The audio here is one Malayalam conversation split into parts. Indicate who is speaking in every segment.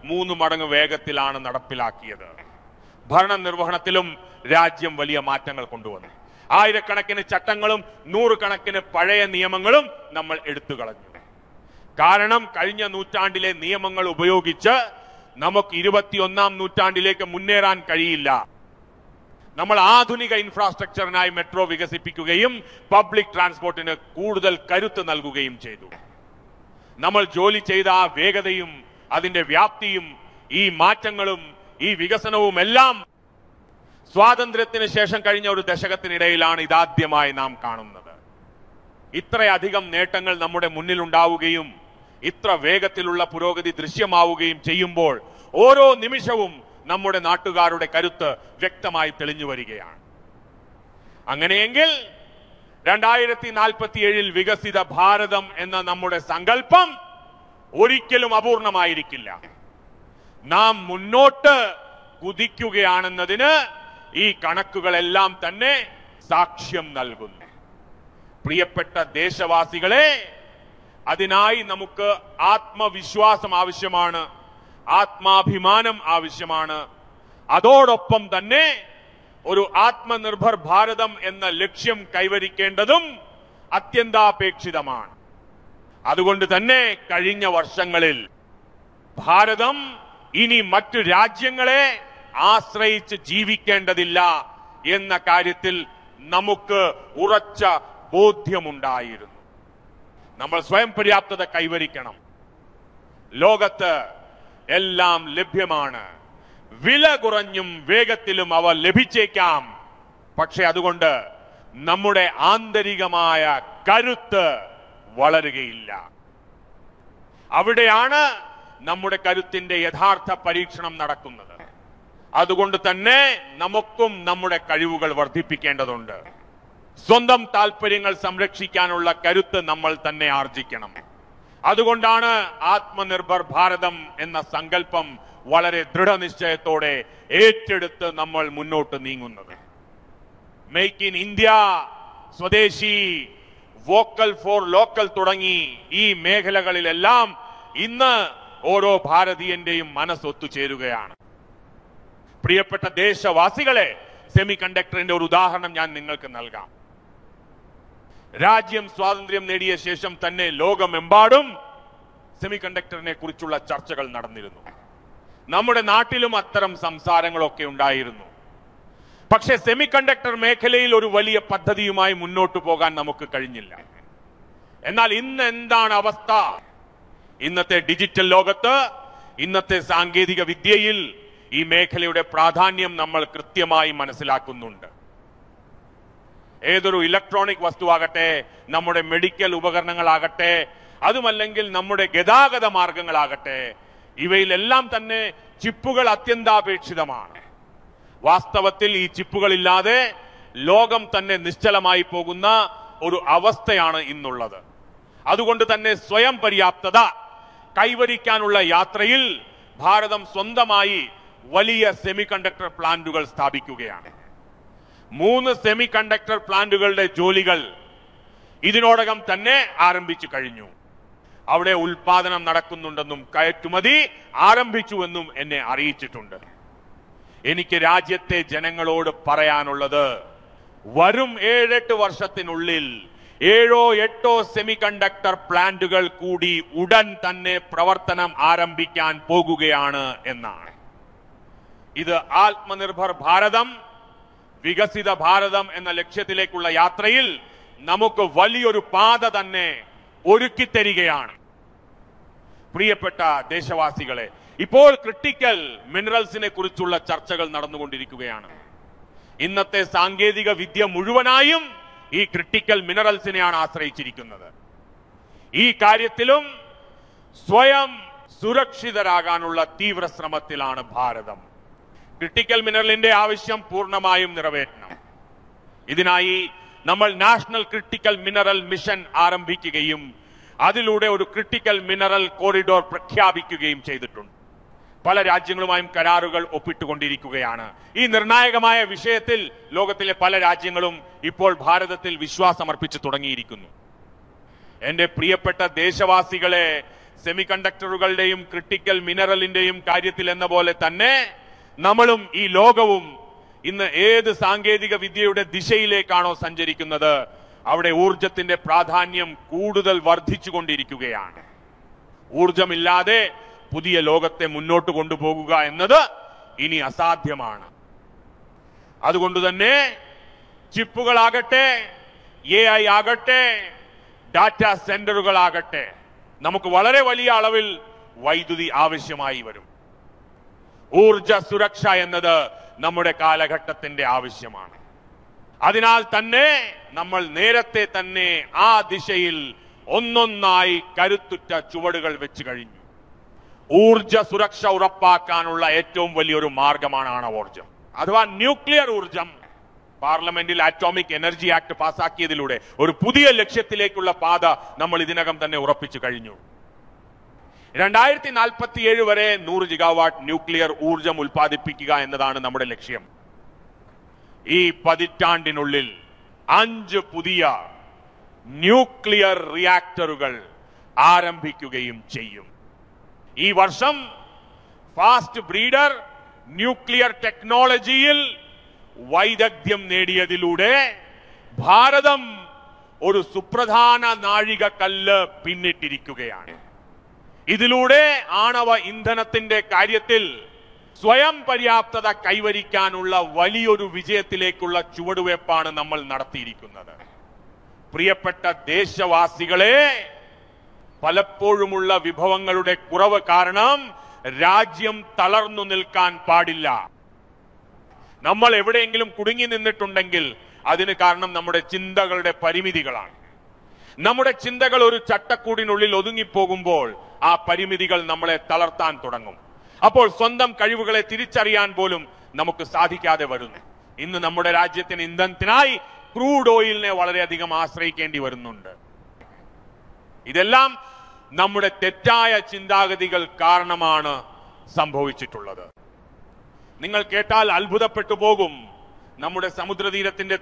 Speaker 1: 3 മടങ്ങ് വേഗത്തിലാണ് നടപ്പിലാക്കിയത്. ഭരണനിർവഹണത്തിലും രാജ്യം വലിയ മാറ്റങ്ങൾ കൊണ്ടുവന്നു. ആയിരക്കണക്കിന് ചട്ടങ്ങളും 100 കണക്കിന് പഴയ നിയമങ്ങളും നമ്മൾ എടുത്തു കളഞ്ഞു. കാരണം കഴിഞ്ഞ നൂറ്റാണ്ടിലെ നിയമങ്ങൾ ഉപയോഗിച്ച് നമുക്ക് 21ാം നൂറ്റാണ്ടിലേക്ക് മുന്നേറാൻ കഴിയില്ല. നമ്മൾ ആധുനിക ഇൻഫ്രാസ്ട്രക്ചറിനായി മെട്രോ വികസിപ്പിക്കുകയും പബ്ലിക് ട്രാൻസ്പോർട്ടിന് കൂടുതൽ കരുത്ത് നൽകുകയും ചെയ്തു. നമ്മൾ ജോലി ചെയ്ത ആ വേഗതയും അതിന്റെ വ്യാപ്തിയും ഈ മാറ്റങ്ങളും ഈ വികസനവും എല്ലാം സ്വാതന്ത്ര്യത്തിന് ശേഷം കഴിഞ്ഞ ഒരു ദശകത്തിനിടയിലാണ് ഇതാദ്യമായി നാം കാണുന്നത്. ഇത്രയധികം നേട്ടങ്ങൾ നമ്മുടെ മുന്നിലുണ്ടാവുകയും ഇത്ര വേഗത്തിലുള്ള പുരോഗതി ദൃശ്യമാവുകയും ചെയ്യുമ്പോൾ ഓരോ നിമിഷവും നമ്മുടെ നാട്ടുകാരുടെ കരുത്ത് വ്യക്തമായി തെളിഞ്ഞു വരികയാണ്. അങ്ങനെയെങ്കിൽ 2047 വികസിത ഭാരതം എന്ന നമ്മുടെ സങ്കല്പം ഒരിക്കലും അപൂർണമായിരിക്കില്ല. നാം മുന്നോട്ട് കുതിക്കുകയാണെന്നതിന് ഈ കണക്കുകളെല്ലാം തന്നെ സാക്ഷ്യം നൽകുന്നു. പ്രിയപ്പെട്ട ദേശവാസികളെ, അതിനായി നമുക്ക് ആത്മവിശ്വാസം ആവശ്യമാണ്, ആത്മാഭിമാനം ആവശ്യമാണ്. അതോടൊപ്പം തന്നെ ഒരു ആത്മനിർഭർ ഭാരതം എന്ന ലക്ഷ്യം കൈവരിക്കേണ്ടതും അത്യന്താപേക്ഷിതമാണ്. അതുകൊണ്ട് തന്നെ കഴിഞ്ഞ വർഷങ്ങളിൽ ഭാരതം ഇനി മറ്റു രാജ്യങ്ങളെ ആശ്രയിച്ച് ജീവിക്കേണ്ടതില്ല എന്ന കാര്യത്തിൽ നമുക്ക് ഉറച്ച ബോധ്യമുണ്ടായിരുന്നു. നമ്മൾ സ്വയം പര്യാപ്തത കൈവരിക്കണം. ലോകത്ത് എല്ലാം ലഭ്യമാണ്. വില കുറഞ്ഞും വേഗത്തിലും അവ ലഭിച്ചേക്കാം. പക്ഷെ അതുകൊണ്ട് നമ്മുടെ ആന്തരികമായ കരുത്ത് വളരുകയില്ല. അവിടെയാണ് നമ്മുടെ കരുത്തിന്റെ യഥാർത്ഥ പരീക്ഷണം നടക്കുന്നത്. അതുകൊണ്ട് തന്നെ നമുക്കും നമ്മുടെ കഴിവുകൾ വർദ്ധിപ്പിക്കേണ്ടതുണ്ട്. സ്വന്തം താല്പര്യങ്ങൾ സംരക്ഷിക്കാനുള്ള കരുത്ത് നമ്മൾ തന്നെ ആർജിക്കണം. അതുകൊണ്ടാണ് ആത്മനിർഭർ ഭാരതം എന്ന സങ്കല്പം വളരെ ദൃഢനിശ്ചയത്തോടെ ഏറ്റെടുത്ത് നമ്മൾ മുന്നോട്ട് നീങ്ങുന്നത്. മേക്ക് ഇൻ ഇന്ത്യ, സ്വദേശി, വോക്കൽ ഫോർ ലോക്കൽ തുടങ്ങി ഈ മേഖലകളിലെല്ലാം ഇന്ന് ഓരോ ഭാരതീയന്റെയും മനസ്സൊത്തുചേരുകയാണ്. പ്രിയപ്പെട്ട ദേശവാസികളെ, സെമി കണ്ടക്ടറിന്റെ ഒരു ഉദാഹരണം ഞാൻ നിങ്ങൾക്ക് നൽകാം. രാജ്യം സ്വാതന്ത്ര്യം നേടിയ ശേഷം തന്നെ ലോകമെമ്പാടും സെമി കണ്ടക്ടറിനെ കുറിച്ചുള്ള ചർച്ചകൾ നടന്നിരുന്നു. നമ്മുടെ നാട്ടിലും അത്തരം സംസാരങ്ങളൊക്കെ ഉണ്ടായിരുന്നു. പക്ഷെ സെമി കണ്ടക്ടർ മേഖലയിൽ ഒരു വലിയ പദ്ധതിയുമായി മുന്നോട്ട് പോകാൻ നമുക്ക് കഴിഞ്ഞില്ല. എന്നാൽ ഇന്ന് എന്താണ് അവസ്ഥ? ഇന്നത്തെ ഡിജിറ്റൽ ലോകത്ത്, ഇന്നത്തെ സാങ്കേതിക വിദ്യയിൽ ഈ മേഖലയുടെ പ്രാധാന്യം നമ്മൾ കൃത്യമായി മനസ്സിലാക്കുന്നുണ്ട്. ഏതൊരു ഇലക്ട്രോണിക് വസ്തുവാകട്ടെ, നമ്മുടെ മെഡിക്കൽ ഉപകരണങ്ങളാകട്ടെ, അതുമല്ലെങ്കിൽ നമ്മുടെ ഗതാഗത മാർഗങ്ങളാകട്ടെ, ഇവയിലെല്ലാം തന്നെ ചിപ്പുകൾ അത്യന്താപേക്ഷിതമാണ്. വാസ്തവത്തിൽ ഈ ചിപ്പുകളില്ലാതെ ലോകം തന്നെ നിശ്ചലമായി പോകുന്ന ഒരു അവസ്ഥയാണ് ഇന്നുള്ളത്. അതുകൊണ്ട് തന്നെ സ്വയം പര്യാപ്തത കൈവരിക്കാനുള്ള യാത്രയിൽ ഭാരതം സ്വന്തമായി വലിയ സെമി കണ്ടക്ടർ പ്ലാന്റുകൾ സ്ഥാപിക്കുകയാണ്. 3 സെമി കണ്ടക്ടർ പ്ലാന്റുകളുടെ ജോലികൾ ഇതിനോടകം തന്നെ ആരംഭിച്ചു കഴിഞ്ഞു. അവിടെ ഉൽപാദനം നടക്കുന്നുണ്ടെന്നും കയറ്റുമതി ആരംഭിച്ചുവെന്നും എന്നെ അറിയിച്ചിട്ടുണ്ട്. എനിക്ക് രാജ്യത്തെ ജനങ്ങളോട് പറയാനുള്ളത്, വരും 7-8 വർഷത്തിനുള്ളിൽ 7-8 സെമി കണ്ടക്ടർ പ്ലാന്റുകൾ കൂടി ഉടൻ തന്നെ പ്രവർത്തനം ആരംഭിക്കാൻ പോകുകയാണ് എന്നാണ്. ഇത് ആത്മനിർഭർ ഭാരതം, വികസിത ഭാരതം എന്ന ലക്ഷ്യത്തിലേക്കുള്ള യാത്രയിൽ നമുക്ക് വലിയൊരു പാത തന്നെ ഒരുക്കിത്തരികയാണ്. പ്രിയപ്പെട്ട ദേശവാസികളെ, ഇപ്പോൾ ക്രിട്ടിക്കൽ മിനറൽസിനെ കുറിച്ചുള്ള ചർച്ചകൾ നടന്നുകൊണ്ടിരിക്കുകയാണ്. ഇന്നത്തെ സാങ്കേതിക വിദ്യ മുഴുവനായും ഈ ക്രിട്ടിക്കൽ മിനറൽസിനെയാണ് ആശ്രയിച്ചിരിക്കുന്നത്. ഈ കാര്യത്തിലും സ്വയം സുരക്ഷിതരാകാനുള്ള തീവ്ര ശ്രമത്തിലാണ് ഭാരതം. ക്രിട്ടിക്കൽ മിനറലിന്റെ ആവശ്യം പൂർണ്ണമായും നിറവേറ്റണം. ഇതിനായി നമ്മൾ നാഷണൽ ക്രിട്ടിക്കൽ മിനറൽ മിഷൻ ആരംഭിക്കുകയും അതിലൂടെ ഒരു ക്രിട്ടിക്കൽ മിനറൽ കോറിഡോർ പ്രഖ്യാപിക്കുകയും ചെയ്തിട്ടുണ്ട്. പല രാജ്യങ്ങളുമായും കരാറുകൾ ഒപ്പിട്ടുകൊണ്ടിരിക്കുകയാണ്. ഈ നിർണായകമായ വിഷയത്തിൽ ലോകത്തിലെ പല രാജ്യങ്ങളും ഇപ്പോൾ ഭാരതത്തിൽ വിശ്വാസമർപ്പിച്ചു തുടങ്ങിയിരിക്കുന്നു. എന്റെ പ്രിയപ്പെട്ട ദേശവാസികളെ, സെമി കണ്ടക്ടറുകളുടെയും ക്രിട്ടിക്കൽ മിനറലിന്റെയും കാര്യത്തിൽ എന്ന പോലെ തന്നെ നമ്മളും ഈ ലോകവും ഇന്ന് ഏത് സാങ്കേതിക വിദ്യയുടെ ദിശയിലേക്കാണോ സഞ്ചരിക്കുന്നത് അവിടെ ഊർജത്തിന്റെ പ്രാധാന്യം കൂടുതൽ വർദ്ധിച്ചുകൊണ്ടിരിക്കുകയാണ്. ഊർജമില്ലാതെ പുതിയ ലോകത്തെ മുന്നോട്ട് കൊണ്ടുപോകുക എന്നത് ഇനി അസാധ്യമാണ്. അതുകൊണ്ട് തന്നെ ചിപ്പുകളാകട്ടെ, AI ആകട്ടെ, ഡാറ്റാ സെന്ററുകളാകട്ടെ, നമുക്ക് വളരെ വലിയ അളവിൽ വൈദ്യുതി ആവശ്യമായി വരും. ഊർജ സുരക്ഷ എന്നത് നമ്മുടെ കാലഘട്ടത്തിന്റെ ആവശ്യമാണ്. അതിനാൽ തന്നെ നമ്മൾ നേരത്തെ തന്നെ ആ ദിശയിൽ ഒന്നൊന്നായി കരുത്തുറ്റ ചുവടുകൾ വെച്ച് കഴിഞ്ഞു. ഊർജ സുരക്ഷ ഉറപ്പാക്കാനുള്ള ഏറ്റവും വലിയൊരു മാർഗമാണ് ആണവോർജം അഥവാ ന്യൂക്ലിയർ ഊർജം. പാർലമെന്റിൽ ആറ്റോമിക് എനർജി ആക്ട് പാസാക്കിയതിലൂടെ ഒരു പുതിയ ലക്ഷ്യത്തിലേക്കുള്ള പാത നമ്മൾ ഇതിനകം തന്നെ ഉറപ്പിച്ചു കഴിഞ്ഞു. 2047 വരെ 100 ജിഗാവാട്ട് ന്യൂക്ലിയർ ഊർജം ഉൽപ്പാദിപ്പിക്കുക എന്നതാണ് നമ്മുടെ ലക്ഷ്യം. ഈ പതിറ്റാണ്ടിനുള്ളിൽ 5 പുതിയ ന്യൂക്ലിയർ റിയാക്ടറുകൾ ആരംഭിക്കുകയും ചെയ്യും. ഈ വർഷം ഫാസ്റ്റ് ബ്രീഡർ ന്യൂക്ലിയർ ടെക്നോളജിയിൽ വൈദഗ്ധ്യം നേടിയതിലൂടെ ഭാരതം ഒരു സുപ്രധാന നാഴികക്കല്ല് പിന്നിട്ടിരിക്കുകയാണ്. ഇതിലൂടെ ആണവ ഇന്ധനത്തിന്റെ കാര്യത്തിൽ സ്വയം പര്യാപ്തത കൈവരിക്കാനുള്ള വലിയൊരു വിജയത്തിലേക്കുള്ള ചുവടുവയ്പ്പാണ് നമ്മൾ നടത്തിയിരിക്കുന്നത്. പ്രിയപ്പെട്ട ദേശവാസികളെ, പലപ്പോഴുമുള്ള വിഭവങ്ങളുടെ കുറവ് കാരണം രാജ്യം തളർന്നു നിൽക്കാൻ പാടില്ല. നമ്മൾ എവിടെയെങ്കിലും കുടുങ്ങി നിന്നിട്ടുണ്ടെങ്കിൽ അതിന് കാരണം നമ്മുടെ ചിന്തകളുടെ പരിമിതികളാണ്. നമ്മുടെ ചിന്തകൾ ഒരു ചട്ടക്കൂടിനുള്ളിൽ ഒതുങ്ങിപ്പോകുമ്പോൾ ആ പരിമിതികൾ നമ്മളെ തളർത്താൻ തുടങ്ങും. അപ്പോൾ സ്വന്തം കഴിവുകളെ തിരിച്ചറിയാൻ പോലും നമുക്ക് സാധിക്കാതെ വരുന്നു. ഇന്ന് നമ്മുടെ രാജ്യത്തിന് ഇന്ധനത്തിനായി ക്രൂഡ് ഓയിലിനെ വളരെയധികം ആശ്രയിക്കേണ്ടി വരുന്നുണ്ട്. ഇതെല്ലാം നമ്മുടെ തെറ്റായ ചിന്താഗതികൾ കാരണമാണ് സംഭവിച്ചിട്ടുള്ളത്. നിങ്ങൾ കേട്ടാൽ അത്ഭുതപ്പെട്ടു പോകും. നമ്മുടെ സമുദ്രതീരത്തിന്റെ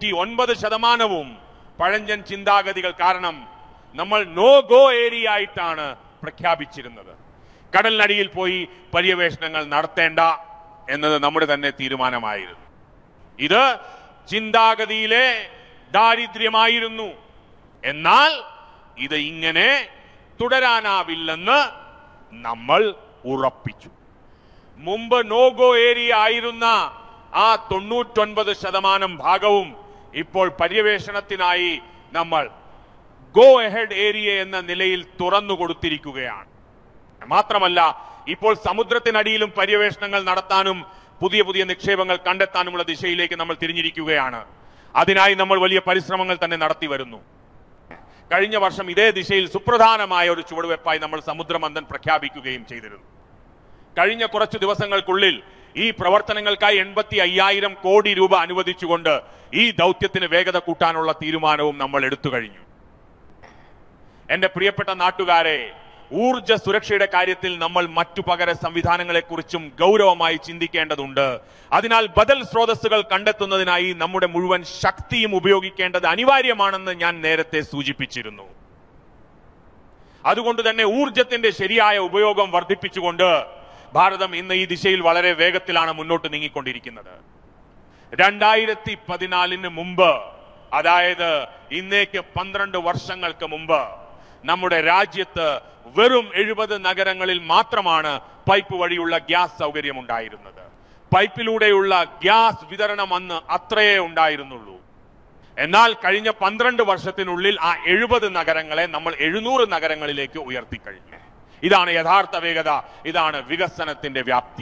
Speaker 1: 99% പഴഞ്ചൻ ചിന്താഗതികൾ കാരണം നമ്മൾ നോ ഗോ ഏരിയ ആയിട്ടാണ് പ്രഖ്യാപിച്ചിരുന്നത്. കടലിനടിയിൽ പോയി പര്യവേഷണങ്ങൾ നടത്തേണ്ട എന്നത് നമ്മുടെ തന്നെ തീരുമാനമായിരുന്നു. ഇത് ചിന്താഗതിയിലെ ദാരിദ്ര്യമായിരുന്നു. എന്നാൽ ഇത് ഇങ്ങനെ തുടരാനാവില്ലെന്ന് നമ്മൾ ഉറപ്പിച്ചു. മുമ്പ് നോ ഗോ ഏരിയ ആയിരുന്ന ആ 99% ഭാഗവും ഇപ്പോൾ പര്യവേഷണത്തിനായി നമ്മൾ ഗോ എഹെഡ് ഏരിയ എന്ന നിലയിൽ തുറന്നു കൊടുത്തിരിക്കുകയാണ്. മാത്രമല്ല, ഇപ്പോൾ സമുദ്രത്തിനടിയിലും പര്യവേഷണങ്ങൾ നടത്താനും പുതിയ പുതിയ നിക്ഷേപങ്ങൾ കണ്ടെത്താനുമുള്ള ദിശയിലേക്ക് നമ്മൾ തിരിഞ്ഞിരിക്കുകയാണ്. അതിനായി നമ്മൾ വലിയ പരിശ്രമങ്ങൾ തന്നെ നടത്തി വരുന്നു. കഴിഞ്ഞ വർഷം ഇതേ ദിശയിൽ സുപ്രധാനമായ ഒരു ചുവടുവെപ്പായി നമ്മൾ സമുദ്രമന്ഥൻ പ്രഖ്യാപിക്കുകയും ചെയ്തിരുന്നു. കഴിഞ്ഞ കുറച്ചു ദിവസങ്ങൾക്കുള്ളിൽ ഈ പ്രവർത്തനങ്ങൾക്കായി 85,000 കോടി രൂപ അനുവദിച്ചുകൊണ്ട് ഈ ദൗത്യത്തിന് വേഗത കൂട്ടാനുള്ള തീരുമാനവും നമ്മൾ എടുത്തു കഴിഞ്ഞു. എന്റെ പ്രിയപ്പെട്ട നാട്ടുകാരെ, ഊർജ സുരക്ഷയുടെ കാര്യത്തിൽ നമ്മൾ മറ്റു പകര സംവിധാനങ്ങളെക്കുറിച്ചും ഗൗരവമായി ചിന്തിക്കേണ്ടതുണ്ട്. അതിനാൽ ബദൽ സ്രോതസ്സുകൾ കണ്ടെത്തുന്നതിനായി നമ്മുടെ മുഴുവൻ ശക്തിയും ഉപയോഗിക്കേണ്ടത് അനിവാര്യമാണെന്ന് ഞാൻ നേരത്തെ സൂചിപ്പിച്ചിരുന്നു. അതുകൊണ്ട് തന്നെ ഊർജത്തിന്റെ ശരിയായ ഉപയോഗം വർദ്ധിപ്പിച്ചുകൊണ്ട് ഭാരതം ഇന്ന് ഈ ദിശയിൽ വളരെ വേഗത്തിലാണ് മുന്നോട്ട് നീങ്ങിക്കൊണ്ടിരിക്കുന്നത്. 2014 മുമ്പ്, അതായത് ഇന്നേക്ക് 12 വർഷങ്ങൾക്ക് മുമ്പ് നമ്മുടെ രാജ്യത്ത് വെറും 70 നഗരങ്ങളിൽ മാത്രമാണ് പൈപ്പ് വഴിയുള്ള ഗ്യാസ് സൗകര്യം ഉണ്ടായിരുന്നത്. പൈപ്പിലൂടെയുള്ള ഗ്യാസ് വിതരണം അന്ന് അത്രയേ ഉണ്ടായിരുന്നുള്ളൂ. എന്നാൽ കഴിഞ്ഞ 12 വർഷത്തിനുള്ളിൽ ആ 70 നഗരങ്ങളെ നമ്മൾ 700 നഗരങ്ങളിലേക്ക് ഉയർത്തിക്കഴിഞ്ഞു. ഇതാണ് യഥാർത്ഥ വേഗത, ഇതാണ് വികസനത്തിന്റെ വ്യാപ്തി.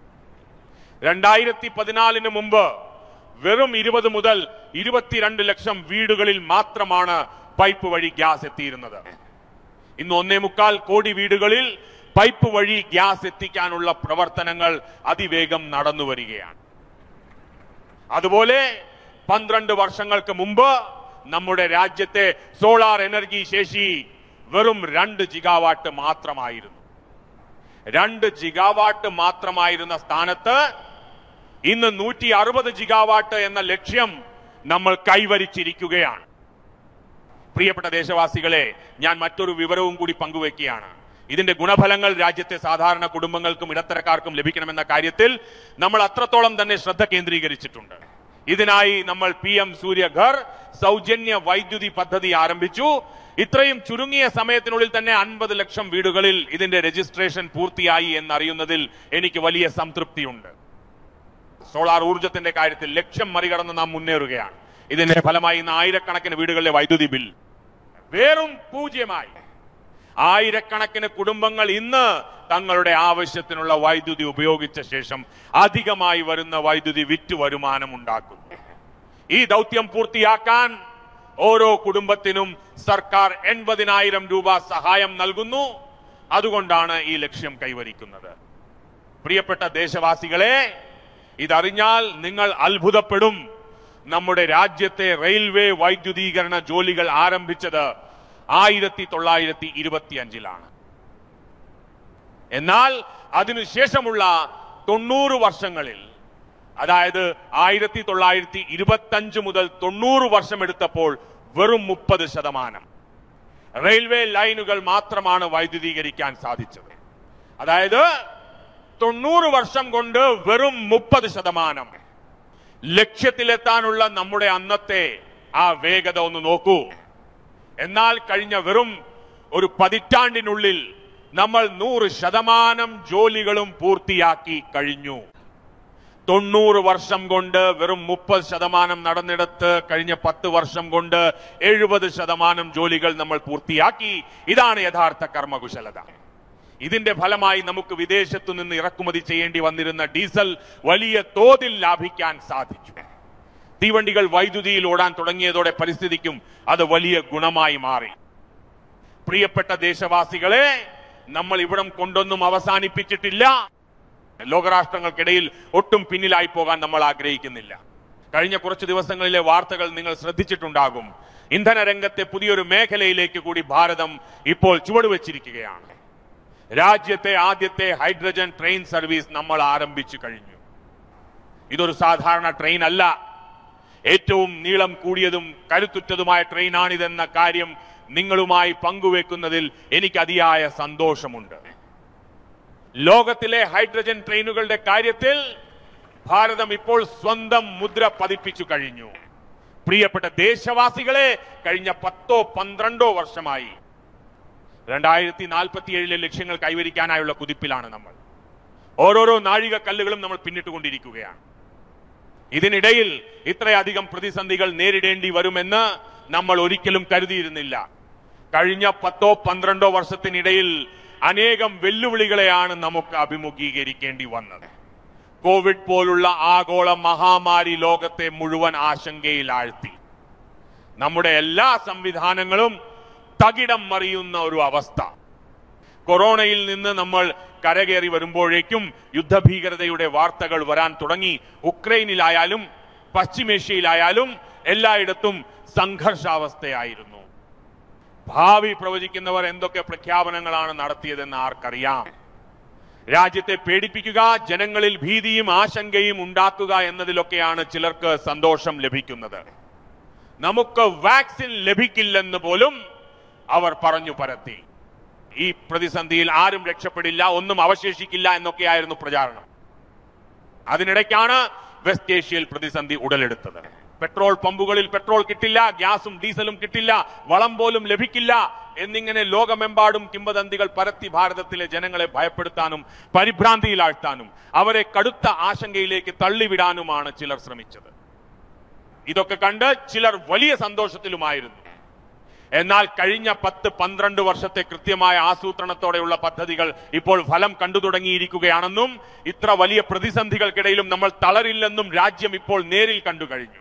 Speaker 1: 2014 മുമ്പ് വെറും 20 മുതൽ 22 ലക്ഷം വീടുകളിൽ മാത്രമാണ് പൈപ്പ് വഴി ഗ്യാസ് എത്തിയിരുന്നത്. ഇന്ന് 1.25 കോടി വീടുകളിൽ പൈപ്പ് വഴി ഗ്യാസ് എത്തിക്കാനുള്ള പ്രവർത്തനങ്ങൾ അതിവേഗം നടന്നു വരികയാണ്. അതുപോലെ 12 വർഷങ്ങൾക്ക് മുമ്പ് നമ്മുടെ രാജ്യത്തെ സോളാർ എനർജി ശേഷി വെറും 2 ജിഗാവാട്ട് മാത്രമായിരുന്നു. 2 ജിഗാവാട്ട് മാത്രമായിരുന്ന സ്ഥാനത്ത് ഇന്ന് 160 ജിഗാവാട്ട് എന്ന ലക്ഷ്യം നമ്മൾ കൈവരിച്ചിരിക്കുകയാണ്. പ്രിയപ്പെട്ട ദേശവാസികളെ, ഞാൻ മറ്റൊരു വിവരവും കൂടി പങ്കുവെക്കുകയാണ്. ഇതിന്റെ ഗുണഫലങ്ങൾ രാജ്യത്തെ സാധാരണ കുടുംബങ്ങൾക്കും ഇടത്തരക്കാർക്കും ലഭിക്കണമെന്ന കാര്യത്തിൽ നമ്മൾ അത്രത്തോളം തന്നെ ശ്രദ്ധ കേന്ദ്രീകരിച്ചിട്ടുണ്ട്. ഇതിനായി നമ്മൾ PM സൂര്യഘർ സൗജന്യ വൈദ്യുതി പദ്ധതി ആരംഭിച്ചു. ഇത്രയും ചുരുങ്ങിയ സമയത്തിനുള്ളിൽ തന്നെ 50 ലക്ഷം വീടുകളിൽ ഇതിന്റെ രജിസ്ട്രേഷൻ പൂർത്തിയായി എന്നറിയുന്നതിൽ എനിക്ക് വലിയ സംതൃപ്തിയുണ്ട്. സോളാർ ഊർജത്തിന്റെ കാര്യത്തിൽ ലക്ഷ്യം മറികടന്ന് നാം മുന്നേറുകയാണ്. ഇതിന്റെ ഫലമായി ഇന്ന് ആയിരക്കണക്കിന് വീടുകളിലെ വൈദ്യുതി ബിൽ വെറും 0 ആയിരക്കണക്കിന് കുടുംബങ്ങൾ ഇന്ന് തങ്ങളുടെ ആവശ്യത്തിനുള്ള വൈദ്യുതി ഉപയോഗിച്ച ശേഷം അധികമായി വരുന്ന വൈദ്യുതി വിറ്റ് വരുമാനം ഉണ്ടാക്കുന്നു. ഈ ദൗത്യം പൂർത്തിയാക്കാൻ ഓരോ കുടുംബത്തിനും സർക്കാർ 80,000 രൂപ സഹായം നൽകുന്നു. അതുകൊണ്ടാണ് ഈ ലക്ഷ്യം കൈവരിക്കുന്നത്. പ്രിയപ്പെട്ട ദേശവാസികളെ, ഇതറിഞ്ഞാൽ നിങ്ങൾ അത്ഭുതപ്പെടും. നമ്മുടെ രാജ്യത്തെ റെയിൽവേ വൈദ്യുതീകരണ ജോലികൾ ആരംഭിച്ചത് 1925-ലാണ്. എന്നാൽ അതിനുശേഷമുള്ള 90 വർഷങ്ങളിൽ, അതായത് 1925 മുതൽ 90 വർഷമെടുത്തപ്പോൾ വെറും 30% റെയിൽവേ ലൈനുകൾ മാത്രമാണ് വൈദ്യുതീകരിക്കാൻ സാധിച്ചത്. അതായത് 90 വർഷം കൊണ്ട് വെറും 30%. ലക്ഷ്യത്തിലെത്താനുള്ള നമ്മുടെ അന്നത്തെ ആ വേഗത ഒന്ന് നോക്കൂ. എന്നാൽ കഴിഞ്ഞ വെറും ഒരു പതിറ്റാണ്ടിനുള്ളിൽ നമ്മൾ 100% ജോലികളും പൂർത്തിയാക്കി കഴിഞ്ഞു. 90 വർഷം കൊണ്ട് വെറും 30% നടന്നിടത്ത് കഴിഞ്ഞ 10 വർഷം കൊണ്ട് 70% ജോലികൾ നമ്മൾ പൂർത്തിയാക്കി. ഇതാണ് യഥാർത്ഥ കർമ്മകുശലത. ഇതിന്റെ ഫലമായി നമുക്ക് വിദേശത്തു നിന്ന് ഇറക്കുമതി ചെയ്യേണ്ടി വന്നിരുന്ന ഡീസൽ വലിയ തോതിൽ ലാഭിക്കാൻ സാധിച്ചു. തീവണ്ടികൾ വൈദ്യുതിയിൽ ഓടാൻ തുടങ്ങിയതോടെ പരിസ്ഥിതിക്കും അത് വലിയ ഗുണമായി മാറി. പ്രിയപ്പെട്ട ദേശവാസികളെ, നമ്മൾ ഇവിടം കൊണ്ടൊന്നും അവസാനിപ്പിച്ചിട്ടില്ല. ലോകരാഷ്ട്രങ്ങൾക്കിടയിൽ ഒട്ടും പിന്നിലായി പോകാൻ നമ്മൾ ആഗ്രഹിക്കുന്നില്ല. കഴിഞ്ഞ കുറച്ച് ദിവസങ്ങളിലെ വാർത്തകൾ നിങ്ങൾ ശ്രദ്ധിച്ചിട്ടുണ്ടാകും. ഇന്ധന രംഗത്തെ പുതിയൊരു മേഖലയിലേക്ക് കൂടി ഭാരതം ഇപ്പോൾ ചുവടുവെച്ചിരിക്കുകയാണ്. രാജ്യത്തെ ആദ്യത്തെ ഹൈഡ്രജൻ ട്രെയിൻ സർവീസ് നമ്മൾ ആരംഭിച്ചു കഴിഞ്ഞു. ഇതൊരു സാധാരണ ട്രെയിൻ അല്ല. ഏറ്റവും നീളം കൂടിയതും കരുത്തുറ്റതുമായ ട്രെയിനാണിതെന്ന കാര്യം നിങ്ങളുമായി പങ്കുവെക്കുന്നതിൽ എനിക്ക് അതിയായ സന്തോഷമുണ്ട്. ലോകത്തിലെ ഹൈഡ്രജൻ ട്രെയിനുകളുടെ കാര്യത്തിൽ ഭാരതം ഇപ്പോൾ സ്വന്തം മുദ്ര പതിപ്പിച്ചു കഴിഞ്ഞു. പ്രിയപ്പെട്ട ദേശവാസികളെ, കഴിഞ്ഞ 10-12 വർഷമായി 2047 ലക്ഷ്യങ്ങൾ കൈവരിക്കാനായുള്ള കുതിപ്പിലാണ് നമ്മൾ. ഓരോരോ നാഴികക്കല്ലുകളും നമ്മൾ പിന്നിട്ടുകൊണ്ടിരിക്കുകയാണ്. ഇതിനിടയിൽ ഇത്രയധികം പ്രതിസന്ധികൾ നേരിടേണ്ടി വരുമെന്ന് നമ്മൾ ഒരിക്കലും കരുതിയിരുന്നില്ല. കഴിഞ്ഞ 10-12 വർഷത്തിനിടയിൽ അനേകം വെല്ലുവിളികളെയാണ് നമുക്ക് അഭിമുഖീകരിക്കേണ്ടി വന്നത്. കോവിഡ് പോലുള്ള ആഗോള മഹാമാരി ലോകത്തെ മുഴുവൻ ആശങ്കയിലാഴ്ത്തി. നമ്മുടെ എല്ലാ സംവിധാനങ്ങളും തകിടം മറിയുന്ന ഒരു അവസ്ഥ. കൊറോണയിൽ നിന്ന് നമ്മൾ കരകയറി വരുമ്പോഴേക്കും യുദ്ധഭീകരതയുടെ വാർത്തകൾ വരാൻ തുടങ്ങി. ഉക്രൈനിലായാലും പശ്ചിമേഷ്യയിലായാലും എല്ലായിടത്തും സംഘർഷാവസ്ഥയായിരുന്നു. ഭാവി പ്രവചിക്കുന്നവർ എന്തൊക്കെ പ്രഖ്യാപനങ്ങളാണ് നടത്തിയതെന്ന് ആർക്കറിയാം. രാജ്യത്തെ പേടിപ്പിക്കുക, ജനങ്ങളിൽ ഭീതിയും ആശങ്കയും ഉണ്ടാക്കുക എന്നതിലൊക്കെയാണ് ചിലർക്ക് സന്തോഷം ലഭിക്കുന്നത്. നമുക്ക് വാക്സിൻ ലഭിക്കില്ലെന്ന് പോലും അവർ പറഞ്ഞു പരത്തി. ഈ പ്രതിസന്ധിയിൽ ആരും രക്ഷപ്പെടില്ല, ഒന്നും അവശേഷിക്കില്ല എന്നൊക്കെയായിരുന്നു പ്രചാരണം. അതിനിടയ്ക്കാണ് വെസ്റ്റ് ഏഷ്യയിൽ പ്രതിസന്ധി ഉടലെടുത്തത്. പെട്രോൾ പമ്പുകളിൽ പെട്രോൾ കിട്ടില്ല, ഗ്യാസും ഡീസലും കിട്ടില്ല, വളം പോലും ലഭിക്കില്ല എന്നിങ്ങനെ ലോകമെമ്പാടും കിംവദന്തികൾ പരത്തി ഭാരതത്തിലെ ജനങ്ങളെ ഭയപ്പെടുത്താനും പരിഭ്രാന്തിയിലാഴ്ത്താനും അവരെ കടുത്ത ആശങ്കയിലേക്ക് തള്ളിവിടാനുമാണ് ചിലർ ശ്രമിച്ചത്. ഇതൊക്കെ കണ്ട് ചിലർ വലിയ സന്തോഷത്തിലുമായിരുന്നു. എന്നാൽ കഴിഞ്ഞ 10-12 വർഷത്തെ കൃത്യമായ ആസൂത്രണത്തോടെയുള്ള പദ്ധതികൾ ഇപ്പോൾ ഫലം കണ്ടു തുടങ്ങിയിരിക്കുകയാണെന്നും ഇത്ര വലിയ പ്രതിസന്ധികൾക്കിടയിലും നമ്മൾ തളരില്ലെന്നും രാജ്യം ഇപ്പോൾ നേരിൽ കണ്ടു കഴിഞ്ഞു.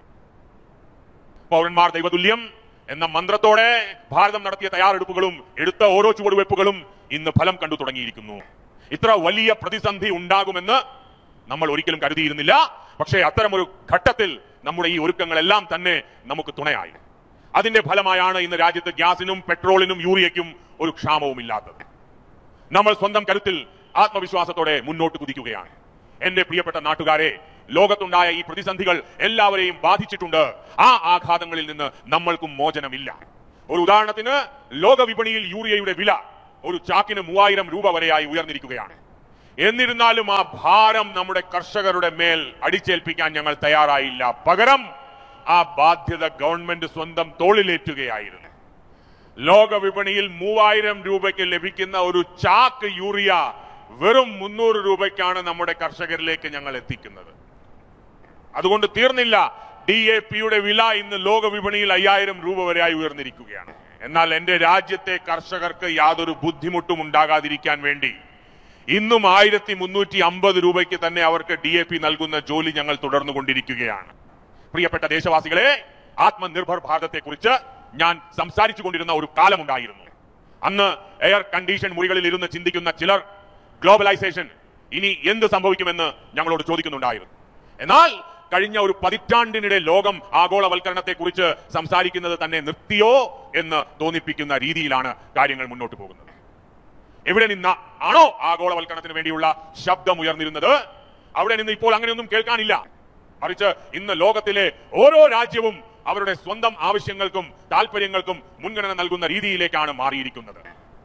Speaker 1: പൗരന്മാർ ദൈവതുല്യം എന്ന മന്ത്രത്തോടെ ഭാരതം നടത്തിയ തയ്യാറെടുപ്പുകളും എടുത്ത ഓരോ ചുവടുവയ്പ്പുകളും ഇന്ന് ഫലം കണ്ടു തുടങ്ങിയിരിക്കുന്നു. ഇത്ര വലിയ പ്രതിസന്ധി ഉണ്ടാകുമെന്ന് നമ്മൾ ഒരിക്കലും കരുതിയിരുന്നില്ല. പക്ഷേ അത്തരമൊരു ഘട്ടത്തിൽ നമ്മുടെ ഈ ഒരുക്കങ്ങളെല്ലാം തന്നെ നമുക്ക് തുണയായി. അതിന്റെ ഫലമായാണ് ഇന്ന് രാജ്യത്ത് ഗ്യാസിനും പെട്രോളിനും യൂറിയയ്ക്കും ഒരു ക്ഷാമവുമില്ലാത്തത്. നമ്മൾ സ്വന്തം കരുത്തിൽ ആത്മവിശ്വാസത്തോടെ മുന്നോട്ട് കുതിക്കുകയാണ്. എന്റെ പ്രിയപ്പെട്ട നാട്ടുകാരെ, ലോകത്തുണ്ടായ ഈ പ്രതിസന്ധികൾ എല്ലാവരെയും ബാധിച്ചിട്ടുണ്ട്. ആ ആഘാതങ്ങളിൽ നിന്ന് നമ്മൾക്കും മോചനമില്ല. ഒരു ഉദാഹരണത്തിന്, ലോക വിപണിയിൽ യൂറിയയുടെ വില ഒരു ചാക്കിന് 3000 രൂപ വരെയായി ഉയർന്നിരിക്കുകയാണ്. എന്നിരുന്നാലും ആ ഭാരം നമ്മുടെ കർഷകരുടെ മേൽ അടിച്ചേൽപ്പിക്കാൻ ഞങ്ങൾ തയ്യാറായില്ല. പകരം ആ ബാധ്യത ഗവൺമെന്റ് സ്വന്തം തോളിലേറ്റുകയായിരുന്നു. ലോക വിപണിയിൽ 3000 രൂപയ്ക്ക് ലഭിക്കുന്ന ഒരു ചാക്ക് യൂറിയ വെറും 300 രൂപയ്ക്കാണ് നമ്മുടെ കർഷകരിലേക്ക് ഞങ്ങൾ എത്തിക്കുന്നത്. അതുകൊണ്ട് തീർന്നില്ല. DAPയുടെ വില ഇന്ന് ലോക വിപണിയിൽ 5000 രൂപ വരെയായി ഉയർന്നിരിക്കുകയാണ്. എന്നാൽ എന്റെ രാജ്യത്തെ കർഷകർക്ക് യാതൊരു ബുദ്ധിമുട്ടും ഉണ്ടാകാതിരിക്കാൻ വേണ്ടി ഇന്നും 1350 രൂപയ്ക്ക് തന്നെ അവർക്ക് DAP നൽകുന്ന ജോലി ഞങ്ങൾ തുടർന്നുകൊണ്ടിരിക്കുകയാണ്. പ്രിയപ്പെട്ട ദേശവാസികളെ, ആത്മനിർഭർ ഭാരതത്തെ കുറിച്ച് ഞാൻ സംസാരിച്ചു കൊണ്ടിരുന്ന ഒരു കാലമുണ്ടായിരുന്നു. അന്ന് എയർ കണ്ടീഷൻ മുറികളിൽ ഇരുന്ന് ചിന്തിക്കുന്ന ചിലർ ഗ്ലോബലൈസേഷൻ ഇനി എന്ത് സംഭവിക്കുമെന്ന് ഞങ്ങളോട് ചോദിക്കുന്നുണ്ടായിരുന്നു. എന്നാൽ കഴിഞ്ഞ ഒരു പതിറ്റാണ്ടിനിടെ ലോകം ആഗോളവൽക്കരണത്തെ കുറിച്ച് സംസാരിക്കുന്നത് തന്നെ നിർത്തിയോ എന്ന് തോന്നിപ്പിക്കുന്ന രീതിയിലാണ് കാര്യങ്ങൾ മുന്നോട്ട് പോകുന്നത്. എവിടെ നിന്ന് ആണോ ആഗോളവൽക്കരണത്തിന് വേണ്ടിയുള്ള ശബ്ദം ഉയർന്നിരുന്നത്, അവിടെ നിന്ന് ഇപ്പോൾ അങ്ങനെയൊന്നും കേൾക്കാനില്ല. മറിച്ച് ഇന്ന് ലോകത്തിലെ ഓരോ രാജ്യവും അവരുടെ സ്വന്തം ആവശ്യങ്ങൾക്കും താല്പര്യങ്ങൾക്കും മുൻഗണന നൽകുന്ന രീതിയിലേക്കാണ് മാറിയിരിക്കുന്നത്.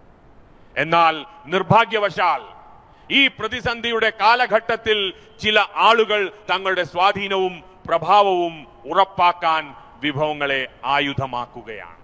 Speaker 1: എന്നാൽ നിർഭാഗ്യവശാൽ ഈ പ്രതിസന്ധിയുടെ കാലഘട്ടത്തിൽ ചില ആളുകൾ തങ്ങളുടെ സ്വാധീനവും പ്രഭാവവും ഉറപ്പാക്കാൻ വിഭവങ്ങളെ ആയുധമാക്കുകയാണ്.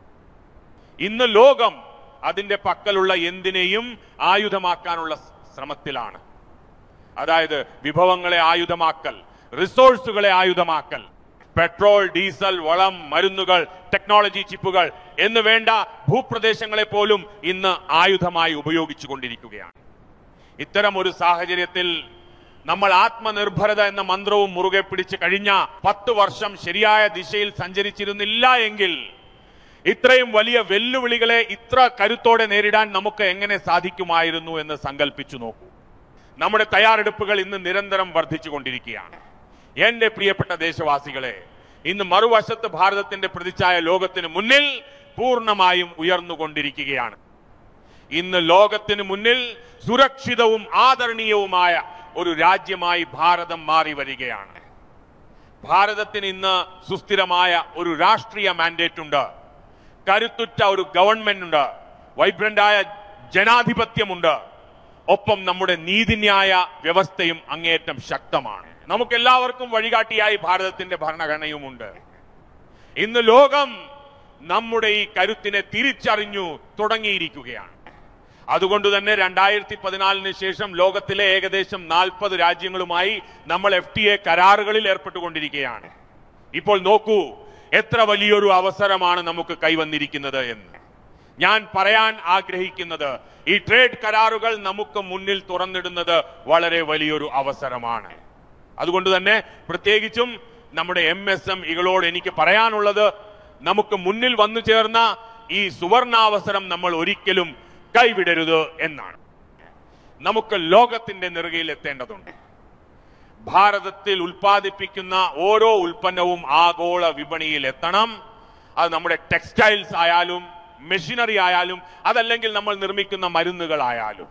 Speaker 1: ഇന്ന് ലോകം അതിന്റെ പക്കലുള്ള എന്തിനേയും ആയുധമാക്കാനുള്ള ശ്രമത്തിലാണ്. അതായത് വിഭവങ്ങളെ ആയുധമാക്കൽ, റിസോഴ്സുകളെ ആയുധമാക്കൽ, പെട്രോൾ, ഡീസൽ, വളം, മരുന്നുകൾ, ടെക്നോളജി ചിപ്പുകൾ എന്ന് വേണ്ട ഭൂപ്രദേശങ്ങളെ പോലും ഇന്ന് ആയുധമായി ഉപയോഗിച്ചു കൊണ്ടിരിക്കുകയാണ്. ഇത്തരം ഒരു സാഹചര്യത്തിൽ നമ്മൾ ആത്മനിർഭരത എന്ന മന്ത്രവും മുറുകെ പിടിച്ച് കഴിഞ്ഞ 10 വർഷം ശരിയായ ദിശയിൽ സഞ്ചരിച്ചിരുന്നില്ല എങ്കിൽ ഇത്രയും വലിയ വെല്ലുവിളികളെ ഇത്ര കരുത്തോടെ നേരിടാൻ നമുക്ക് എങ്ങനെ സാധിക്കുമായിരുന്നു എന്ന് സങ്കല്പിച്ചു നോക്കൂ. നമ്മുടെ തയ്യാറെടുപ്പുകൾ ഇന്ന് നിരന്തരം വർദ്ധിച്ചുകൊണ്ടിരിക്കുകയാണ്. എന്റെ പ്രിയപ്പെട്ട ദേശവാസികളെ, ഇന്ന് മറുവശത്ത് ഭാരതത്തിന്റെ പ്രതിച്ഛായ ലോകത്തിന് മുന്നിൽ പൂർണ്ണമായും ഉയർന്നുകൊണ്ടിരിക്കുകയാണ്. ഇന്ന് ലോകത്തിന് മുന്നിൽ സുരക്ഷിതവും ആദരണീയവുമായ ഒരു രാജ്യമായി ഭാരതം മാറി വരികയാണ്. ഭാരതത്തിന് ഇന്ന് സുസ്ഥിരമായ ഒരു രാഷ്ട്രീയ മാൻഡേറ്റ് ഉണ്ട്, കരുത്തുറ്റ ഒരു ഗവൺമെന്റ് ഉണ്ട്, വൈബ്രന്റായ ജനാധിപത്യമുണ്ട്. ഒപ്പം നമ്മുടെ നീതിന്യായ വ്യവസ്ഥയും അങ്ങേയറ്റം ശക്തമാണ്. നമുക്കെല്ലാവർക്കും വഴികാട്ടിയായി ഭാരതത്തിന്റെ ഭരണഘടനയുമുണ്ട്. ഇന്ന് ലോകം നമ്മുടെ ഈ കരുത്തിനെ തിരിച്ചറിഞ്ഞു തുടങ്ങിയിരിക്കുകയാണ്. അതുകൊണ്ട് തന്നെ 2014 ശേഷം ലോകത്തിലെ ഏകദേശം 40 രാജ്യങ്ങളുമായി നമ്മൾ FTA കരാറുകളിൽ ഏർപ്പെട്ടുകൊണ്ടിരിക്കുകയാണ്. ഇപ്പോൾ നോക്കൂ എത്ര വലിയൊരു അവസരമാണ് നമുക്ക് കൈവന്നിരിക്കുന്നത് എന്ന്. ഞാൻ പറയാൻ ആഗ്രഹിക്കുന്നത്, ഈ ട്രേഡ് കരാറുകൾ നമുക്ക് മുന്നിൽ തുറന്നിടുന്നത് വളരെ വലിയൊരു അവസരമാണ്. അതുകൊണ്ട് തന്നെ പ്രത്യേകിച്ചും നമ്മുടെ MSMEകളോട് എനിക്ക് പറയാനുള്ളത്, നമുക്ക് മുന്നിൽ വന്നു ചേർന്ന ഈ സുവർണാവസരം നമ്മൾ ഒരിക്കലും കൈവിടരുത് എന്നാണ്. നമുക്ക് ലോകത്തിന്റെ നെറുകയിൽ എത്തേണ്ടതുണ്ട്. ഭാരതത്തിൽ ഉൽപ്പാദിപ്പിക്കുന്ന ഓരോ ഉൽപ്പന്നവും ആഗോള വിപണിയിൽ എത്തണം. അത് നമ്മുടെ ടെക്സ്റ്റൈൽസ് ആയാലും മെഷീനറി ആയാലും അതല്ലെങ്കിൽ നമ്മൾ നിർമ്മിക്കുന്ന മരുന്നുകളായാലും.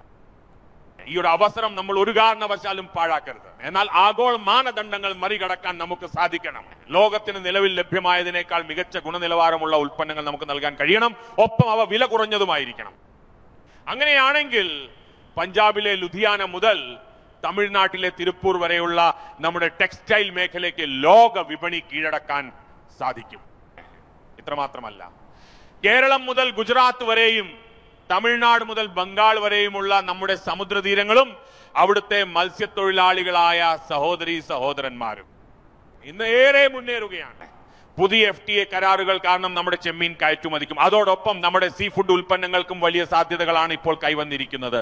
Speaker 1: ഈ ഒരു അവസരം നമ്മൾ ഒരു കാരണവശാലും പാഴാക്കരുത്. എന്നാൽ ആഗോള മാനദണ്ഡങ്ങൾ മറികടക്കാൻ നമുക്ക് സാധിക്കണം. ലോകത്തിന് നിലവിൽ ലഭ്യമായതിനേക്കാൾ മികച്ച ഗുണനിലവാരമുള്ള ഉൽപ്പന്നങ്ങൾ നമുക്ക് നൽകാൻ കഴിയണം. ഒപ്പം അവ വില കുറഞ്ഞതുമായിരിക്കണം. അങ്ങനെയാണെങ്കിൽ പഞ്ചാബിലെ ലുധിയാന മുതൽ തമിഴ്നാട്ടിലെ തിരുപ്പൂർ വരെയുള്ള നമ്മുടെ ടെക്സ്റ്റൈൽ മേഖലയ്ക്ക് ലോക വിപണി കീഴടക്കാൻ സാധിക്കും. ഇത്രമാത്രമല്ല, കേരളം മുതൽ ഗുജറാത്ത് വരെയും തമിഴ്നാട് മുതൽ ബംഗാൾ വരെയുമുള്ള നമ്മുടെ സമുദ്രതീരങ്ങളും അവിടുത്തെ മത്സ്യത്തൊഴിലാളികളായ സഹോദരീ സഹോദരന്മാരും ഇന്ന് ഏറെ മുന്നേറുകയാണ്. പുതിയ FTA കരാറുകൾ കാരണം നമ്മുടെ ചെമ്മീൻ കയറ്റുമതിക്കും അതോടൊപ്പം നമ്മുടെ സീ ഫുഡ് ഉൽപ്പന്നങ്ങൾക്കും വലിയ സാധ്യതകളാണ് ഇപ്പോൾ കൈവന്നിരിക്കുന്നത്.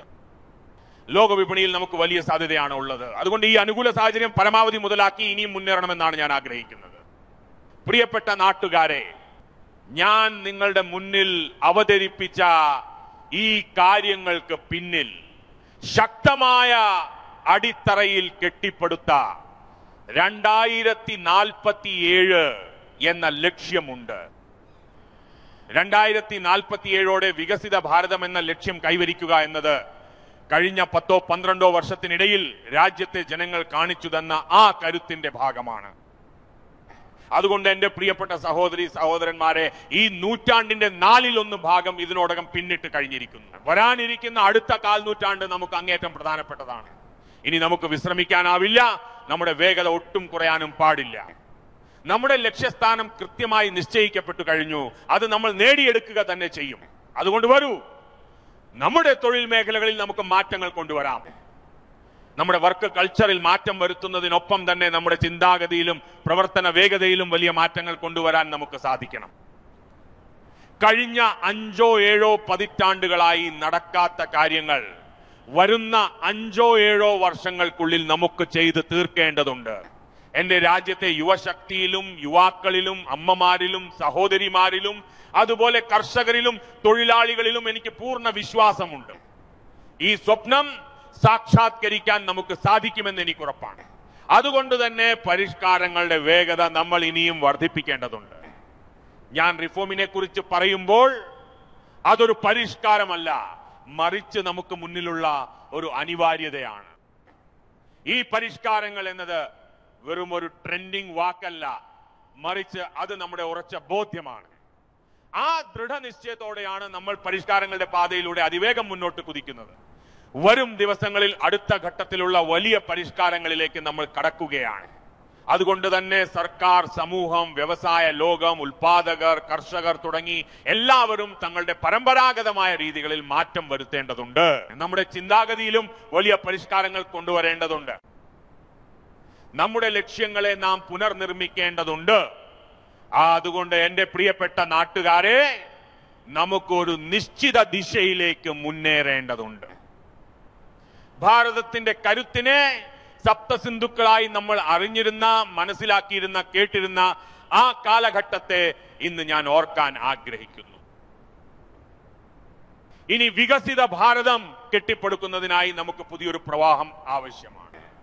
Speaker 1: ലോക വിപണിയിൽ നമുക്ക് വലിയ സാധ്യതയാണ് ഉള്ളത്. അതുകൊണ്ട് ഈ അനുകൂല സാഹചര്യം പരമാവധി മുതലാക്കി ഇനിയും മുന്നേറണമെന്നാണ് ഞാൻ ആഗ്രഹിക്കുന്നത്. പ്രിയപ്പെട്ട നാട്ടുകാരെ, ഞാൻ നിങ്ങളുടെ മുന്നിൽ അവതരിപ്പിച്ച ഈ കാര്യങ്ങൾക്ക് പിന്നിൽ ശക്തമായ അടിത്തറയിൽ കെട്ടിപ്പടുത്ത 2047 എന്ന ലക്ഷ്യമുണ്ട്. 2047ഓടെ വികസിത ഭാരതം എന്ന ലക്ഷ്യം കൈവരിക്കുക എന്നത് കഴിഞ്ഞ 10-12 വർഷത്തിനിടയിൽ രാജ്യത്തെ ജനങ്ങൾ കാണിച്ചു തന്ന ആ കരുത്തിന്റെ ഭാഗമാണ്. അതുകൊണ്ട് എന്റെ പ്രിയപ്പെട്ട സഹോദരി സഹോദരന്മാരെ, ഈ നൂറ്റാണ്ടിന്റെ 1/4 ഭാഗം ഇതിനോടകം പിന്നിട്ട് കഴിഞ്ഞിരിക്കുന്നു. വരാനിരിക്കുന്ന അടുത്ത 1/4 നൂറ്റാണ്ട് നമുക്ക് അങ്ങേറ്റം പ്രധാനപ്പെട്ടതാണ്. ഇനി നമുക്ക് വിശ്രമിക്കാനാവില്ല. നമ്മുടെ വേഗത ഒട്ടും കുറയാനും പാടില്ല. നമ്മുടെ ലക്ഷ്യസ്ഥാനം കൃത്യമായി നിശ്ചയിക്കപ്പെട്ടു കഴിഞ്ഞു. അത് നമ്മൾ നേടിയെടുക്കുക തന്നെ ചെയ്യും. അതുകൊണ്ട് വരൂ, നമ്മുടെ തൊഴിൽ മേഖലകളിൽ നമുക്ക് മാറ്റങ്ങൾ കൊണ്ടുവരാം. നമ്മുടെ വർക്ക് കൾച്ചറിൽ മാറ്റം വരുത്തുന്നതിനൊപ്പം തന്നെ നമ്മുടെ ചിന്താഗതിയിലും പ്രവർത്തന വേഗതയിലും വലിയ മാറ്റങ്ങൾ കൊണ്ടുവരാൻ നമുക്ക് സാധിക്കണം. കഴിഞ്ഞ 5-7 പതിറ്റാണ്ടുകളായി നടക്കാത്ത കാര്യങ്ങൾ വരുന്ന 5-7 വർഷങ്ങൾക്കുള്ളിൽ നമുക്ക് ചെയ്ത് തീർക്കേണ്ടതുണ്ട്. എന്റെ രാജ്യത്തെ യുവശക്തിയിലും യുവാക്കളിലും അമ്മമാരിലും സഹോദരിമാരിലും അതുപോലെ കർഷകരിലും തൊഴിലാളികളിലും എനിക്ക് പൂർണ്ണ വിശ്വാസമുണ്ട്. ഈ സ്വപ്നം സാക്ഷാത്കരിക്കാൻ നമുക്ക് സാധിക്കുമെന്ന് എനിക്ക് ഉറപ്പാണ്. അതുകൊണ്ട് തന്നെ പരിഷ്കാരങ്ങളുടെ വേഗത നമ്മൾ ഇനിയും വർദ്ധിപ്പിക്കേണ്ടതുണ്ട്. ഞാൻ റിഫോമിനെ കുറിച്ച് പറയുമ്പോൾ അതൊരു പരിഷ്കാരമല്ല, മറിച്ച് നമുക്ക് മുന്നിലുള്ള ഒരു അനിവാര്യതയാണ്. ഈ പരിഷ്കാരങ്ങൾ എന്നത് വെറും ഒരു ട്രെൻഡിങ് വാക്കല്ല, മറിച്ച് അത് നമ്മുടെ ഉറച്ച ബോധ്യമാണ്. ആ ദൃഢനിശ്ചയത്തോടെയാണ് നമ്മൾ പരിഷ്കാരങ്ങളുടെ പാതയിലൂടെ അതിവേഗം മുന്നോട്ട് കുതിക്കുന്നത്. വരും ദിവസങ്ങളിൽ അടുത്ത ഘട്ടത്തിലുള്ള വലിയ പരിഷ്കാരങ്ങളിലേക്ക് നമ്മൾ കടക്കുകയാണ്. അതുകൊണ്ട് തന്നെ സർക്കാർ, സമൂഹം, വ്യവസായ ലോകം, ഉൽപാദകർ, കർഷകർ തുടങ്ങി എല്ലാവരും തങ്ങളുടെ പരമ്പരാഗതമായ രീതികളിൽ മാറ്റം വരുത്തേണ്ടതുണ്ട്. നമ്മുടെ ചിന്താഗതിയിലും വലിയ പരിഷ്കാരങ്ങൾ കൊണ്ടുവരേണ്ടതുണ്ട്. നമ്മുടെ ലക്ഷ്യങ്ങളെ നാം പുനർനിർമ്മിക്കേണ്ടതുണ്ട്. അതുകൊണ്ട് എന്റെ പ്രിയപ്പെട്ട നാട്ടുകാരെ, നമുക്കൊരു നിശ്ചിത ദിശയിലേക്ക് മുന്നേറേണ്ടതുണ്ട്. ഭാരതത്തിന്റെ കരുത്തിനെ സപ്തസിന്ധുക്കളായി നമ്മൾ അറിഞ്ഞിരുന്ന, മനസ്സിലാക്കിയിരുന്ന, കേട്ടിരുന്ന ആ കാലഘട്ടത്തെ ഇന്ന് ഞാൻ ഓർക്കാൻ ആഗ്രഹിക്കുന്നു. ഇനി വികസിത ഭാരതം കെട്ടിപ്പടുക്കുന്നതിനായി നമുക്ക് പുതിയൊരു പ്രവാഹം ആവശ്യമാണ്.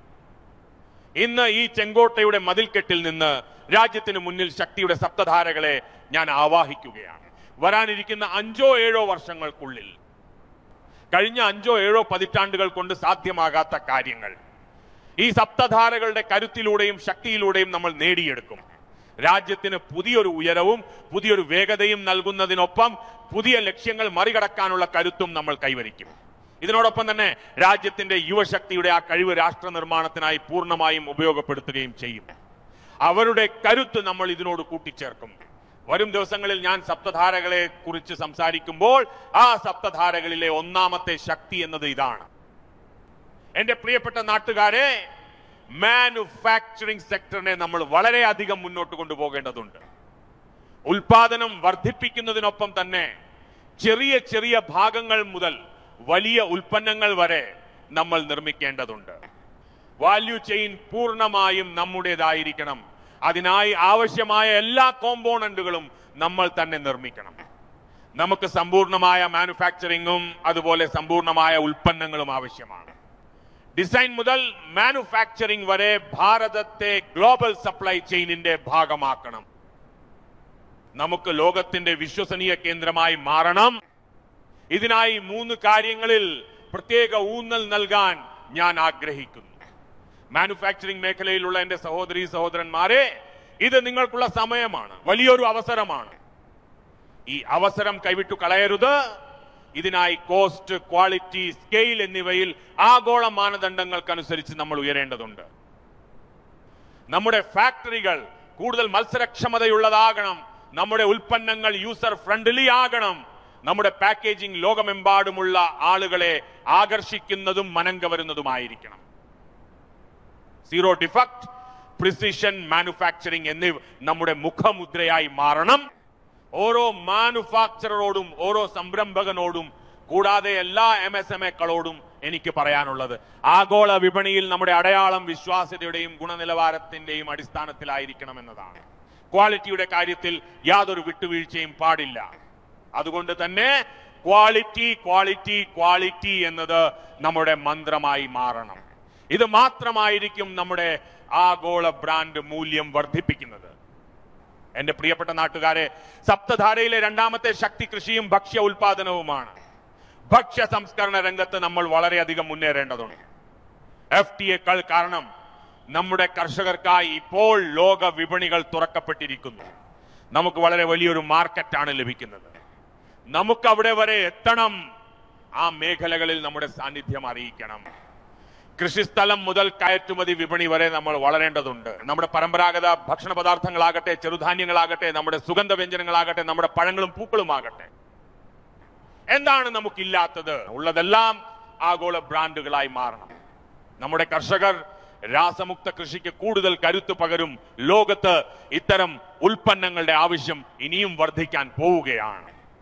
Speaker 1: ഇന്ന് ഈ ചെങ്കോട്ടയുടെ മതിൽക്കെട്ടിൽ നിന്ന് രാജ്യത്തിന് മുന്നിൽ ശക്തിയുടെ സപ്തധാരകളെ ഞാൻ ആവാഹിക്കുകയാണ്. വരാനിരിക്കുന്ന 5-7 വർഷങ്ങൾക്കുള്ളിൽ കഴിഞ്ഞ 5-7 പതിറ്റാണ്ടുകൾ കൊണ്ട് സാധ്യമാകാത്ത കാര്യങ്ങൾ ഈ സപ്തധാരകളുടെ കരുത്തിലൂടെയും ശക്തിയിലൂടെയും നമ്മൾ നേടിയെടുക്കും. രാജ്യത്തിന് പുതിയൊരു ഉയരവും പുതിയൊരു വേഗതയും നൽകുന്നതിനൊപ്പം പുതിയ ലക്ഷ്യങ്ങൾ മറികടക്കാനുള്ള കരുത്തും നമ്മൾ കൈവരിക്കും. ഇതിനോടൊപ്പം തന്നെ രാജ്യത്തിന്റെ യുവശക്തിയുടെ ആ കഴിവ് രാഷ്ട്ര നിർമ്മാണത്തിനായി പൂർണ്ണമായും ഉപയോഗപ്പെടുത്തുകയും ചെയ്യും. അവരുടെ കരുത്ത് നമ്മൾ ഇതിനോട് കൂട്ടിച്ചേർക്കും. വരും ദിവസങ്ങളിൽ ഞാൻ സപ്തധാരകളെ കുറിച്ച് സംസാരിക്കുമ്പോൾ ആ സപ്തധാരകളിലെ ഒന്നാമത്തെ ശക്തി എന്നത് ഇതാണ്. എന്റെ പ്രിയപ്പെട്ട നാട്ടുകാരെ, മാനുഫാക്ചറിംഗ് സെക്ടറിനെ നമ്മൾ വളരെയധികം മുന്നോട്ട് കൊണ്ടുപോകേണ്ടതുണ്ട്. ഉൽപാദനം വർദ്ധിപ്പിക്കുന്നതിനൊപ്പം തന്നെ ചെറിയ ചെറിയ ഭാഗങ്ങൾ മുതൽ വലിയ ഉൽപ്പന്നങ്ങൾ വരെ നമ്മൾ നിർമ്മിക്കേണ്ടതുണ്ട്. വാല്യൂ ചെയിൻ പൂർണ്ണമായും നമ്മുടേതായിരിക്കണം. അതിനായി ആവശ്യമായ എല്ലാ കോമ്പോണന്റുകളും നമ്മൾ തന്നെ നിർമ്മിക്കണം. നമുക്ക് സമ്പൂർണമായ മാനുഫാക്ചറിംഗും അതുപോലെ സമ്പൂർണമായ ഉൽപ്പന്നങ്ങളും ആവശ്യമാണ്. ഡിസൈൻ മുതൽ മാനുഫാക്ചറിംഗ് വരെ ഭാരതത്തെ ഗ്ലോബൽ സപ്ലൈ ചെയിനിന്റെ ഭാഗമാക്കണം. നമുക്ക് ലോകത്തിന്റെ വിശ്വസനീയ കേന്ദ്രമായി മാറണം. ഇതിനായി 3 കാര്യങ്ങളിൽ പ്രത്യേക ഊന്നൽ നൽകാൻ ഞാൻ ആഗ്രഹിക്കുന്നു. മാനുഫാക്ചറിംഗ് മേഖലയിലുള്ള എന്റെ സഹോദരീ സഹോദരന്മാരെ, ഇത് നിങ്ങൾക്കുള്ള സമയമാണ്, വലിയൊരു അവസരമാണ്. ഈ അവസരം കൈവിട്ടു കളയരുത്. ഇതിനായി കോസ്റ്റ്, ക്വാളിറ്റി, സ്കെയിൽ എന്നിവയിൽ ആഗോള മാനദണ്ഡങ്ങൾക്കനുസരിച്ച് നമ്മൾ ഉയരേണ്ടതുണ്ട്. നമ്മുടെ ഫാക്ടറികൾ കൂടുതൽ മത്സരക്ഷമതയുള്ളതാകണം. നമ്മുടെ ഉൽപ്പന്നങ്ങൾ യൂസർ ഫ്രണ്ട്ലി ആകണം. നമ്മുടെ പാക്കേജിംഗ് ലോകമെമ്പാടുമുള്ള ആളുകളെ ആകർഷിക്കുന്നതും മനംകവരുന്നതുമായിരിക്കണം. സീറോ ഡിഫക്ട്, പ്രിസിഷൻ മാനുഫാക്ചറിംഗ് എന്നിവ നമ്മുടെ മുഖമുദ്രയായി മാറണം. ഓരോ മാനുഫാക്ചററോടും ഓരോ സംരംഭകനോടും കൂടാതെ എല്ലാ MSMEകളോടും എനിക്ക് പറയാനുള്ളത്, ആഗോള വിപണിയിൽ നമ്മുടെ അടയാളം വിശ്വാസ്യതയുടെയും ഗുണനിലവാരത്തിന്റെയും അടിസ്ഥാനത്തിലായിരിക്കണമെന്നതാണ്. ക്വാളിറ്റിയുടെ കാര്യത്തിൽ യാതൊരു വിട്ടുവീഴ്ചയും പാടില്ല. അതുകൊണ്ട് തന്നെ ക്വാളിറ്റി ക്വാളിറ്റി ക്വാളിറ്റി എന്നത് നമ്മുടെ മന്ത്രമായി മാറണം. ഇത് മാത്രമായിരിക്കും നമ്മുടെ ആഗോള ബ്രാൻഡ് മൂല്യം വർദ്ധിപ്പിക്കുന്നത്. എന്റെ പ്രിയപ്പെട്ട നാട്ടുകാരെ, സപ്തധാരയിലെ രണ്ടാമത്തെ ശക്തി കൃഷിയും ഭക്ഷ്യ ഉൽപാദനവുമാണ്. ഭക്ഷ്യ സംസ്കരണ രംഗത്ത് നമ്മൾ വളരെയധികം മുന്നേറേണ്ടതുണ്ട്. FTA കാരണം നമ്മുടെ കർഷകർക്കായി ഇപ്പോൾ ലോക വിപണികൾ തുറക്കപ്പെട്ടിരിക്കുന്നു. നമുക്ക് വളരെ വലിയൊരു മാർക്കറ്റാണ് ലഭിക്കുന്നത്. നമുക്ക് അവിടെ വരെ എത്തണം. ആ മേഖലകളിൽ നമ്മുടെ സാന്നിധ്യം അറിയിക്കണം. കൃഷിസ്ഥലം മുതൽ കയറ്റുമതി വിപണി വരെ നമ്മൾ വളരേണ്ടതുണ്ട്. നമ്മുടെ പരമ്പരാഗത ഭക്ഷണ പദാർത്ഥങ്ങളാകട്ടെ, ചെറുധാന്യങ്ങളാകട്ടെ, നമ്മുടെ സുഗന്ധവ്യഞ്ജനങ്ങളാകട്ടെ, നമ്മുടെ പഴങ്ങളും പൂക്കളുമാകട്ടെ, എന്താണ് നമുക്കില്ലാത്തത്? ഉള്ളതെല്ലാം ആഗോള ബ്രാൻഡുകളായി മാറണം. നമ്മുടെ കർഷകർ രാസമുക്ത കൃഷിക്ക് കൂടുതൽ കരുത്ത് പകരും. ലോകത്ത് ഇത്തരം ഉൽപ്പന്നങ്ങളുടെ ആവശ്യം ഇനിയും വർദ്ധിക്കാൻ പോവുകയാണ്.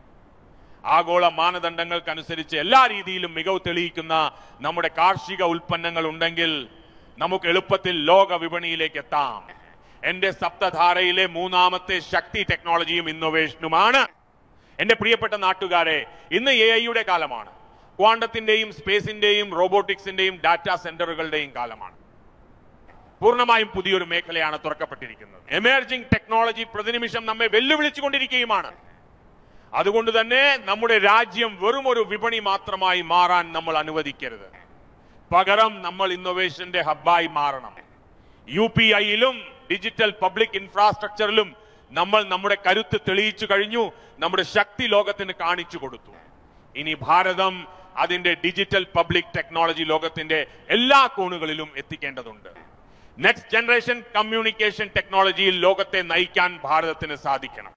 Speaker 1: ആഗോള മാനദണ്ഡങ്ങൾക്കനുസരിച്ച് എല്ലാ രീതിയിലും മികവ് തെളിയിക്കുന്ന നമ്മുടെ കാർഷിക ഉൽപ്പന്നങ്ങൾ ഉണ്ടെങ്കിൽ നമുക്ക് എളുപ്പത്തിൽ ലോക വിപണിയിലേക്ക് എത്താം. എന്റെ സപ്തധാരയിലെ മൂന്നാമത്തെ ശക്തി ടെക്നോളജിയും ഇന്നോവേഷനുമാണ്. എന്റെ പ്രിയപ്പെട്ട നാട്ടുകാരെ, ഇന്ന് AI കാലമാണ്. ക്വാണ്ടത്തിന്റെയും സ്പേസിന്റെയും റോബോട്ടിക്സിന്റെയും ഡാറ്റാ സെന്ററുകളുടെയും കാലമാണ്. പൂർണ്ണമായും പുതിയൊരു മേഖലയാണ് തുറക്കപ്പെട്ടിരിക്കുന്നത്. എമർജിംഗ് ടെക്നോളജി പ്രതിനിമിഷം നമ്മെ വെല്ലുവിളിച്ചുകൊണ്ടിരിക്കുകയുമാണ്. അതുകൊണ്ട് തന്നെ നമ്മുടെ രാജ്യം വെറും ഒരു വിപണി മാത്രമായി മാറാൻ നമ്മൾ അനുവദിക്കരുത്. പകരം നമ്മൾ ഇന്നോവേഷന്റെ ഹബ്ബായി മാറണം. UPIയിലും ഡിജിറ്റൽ പബ്ലിക് ഇൻഫ്രാസ്ട്രക്ചറിലും നമ്മൾ നമ്മുടെ കരുത്ത് തെളിയിച്ചു കഴിഞ്ഞു. നമ്മുടെ ശക്തി ലോകത്തിന് കാണിച്ചു കൊടുത്തു. ഇനി ഭാരതം അതിന്റെ ഡിജിറ്റൽ പബ്ലിക് ടെക്നോളജി ലോകത്തിന്റെ എല്ലാ കോണുകളിലും എത്തിക്കേണ്ടതുണ്ട്. നെക്സ്റ്റ് ജനറേഷൻ കമ്മ്യൂണിക്കേഷൻ ടെക്നോളജിയിൽ ലോകത്തെ നയിക്കാൻ ഭാരതത്തിന് സാധിക്കണം.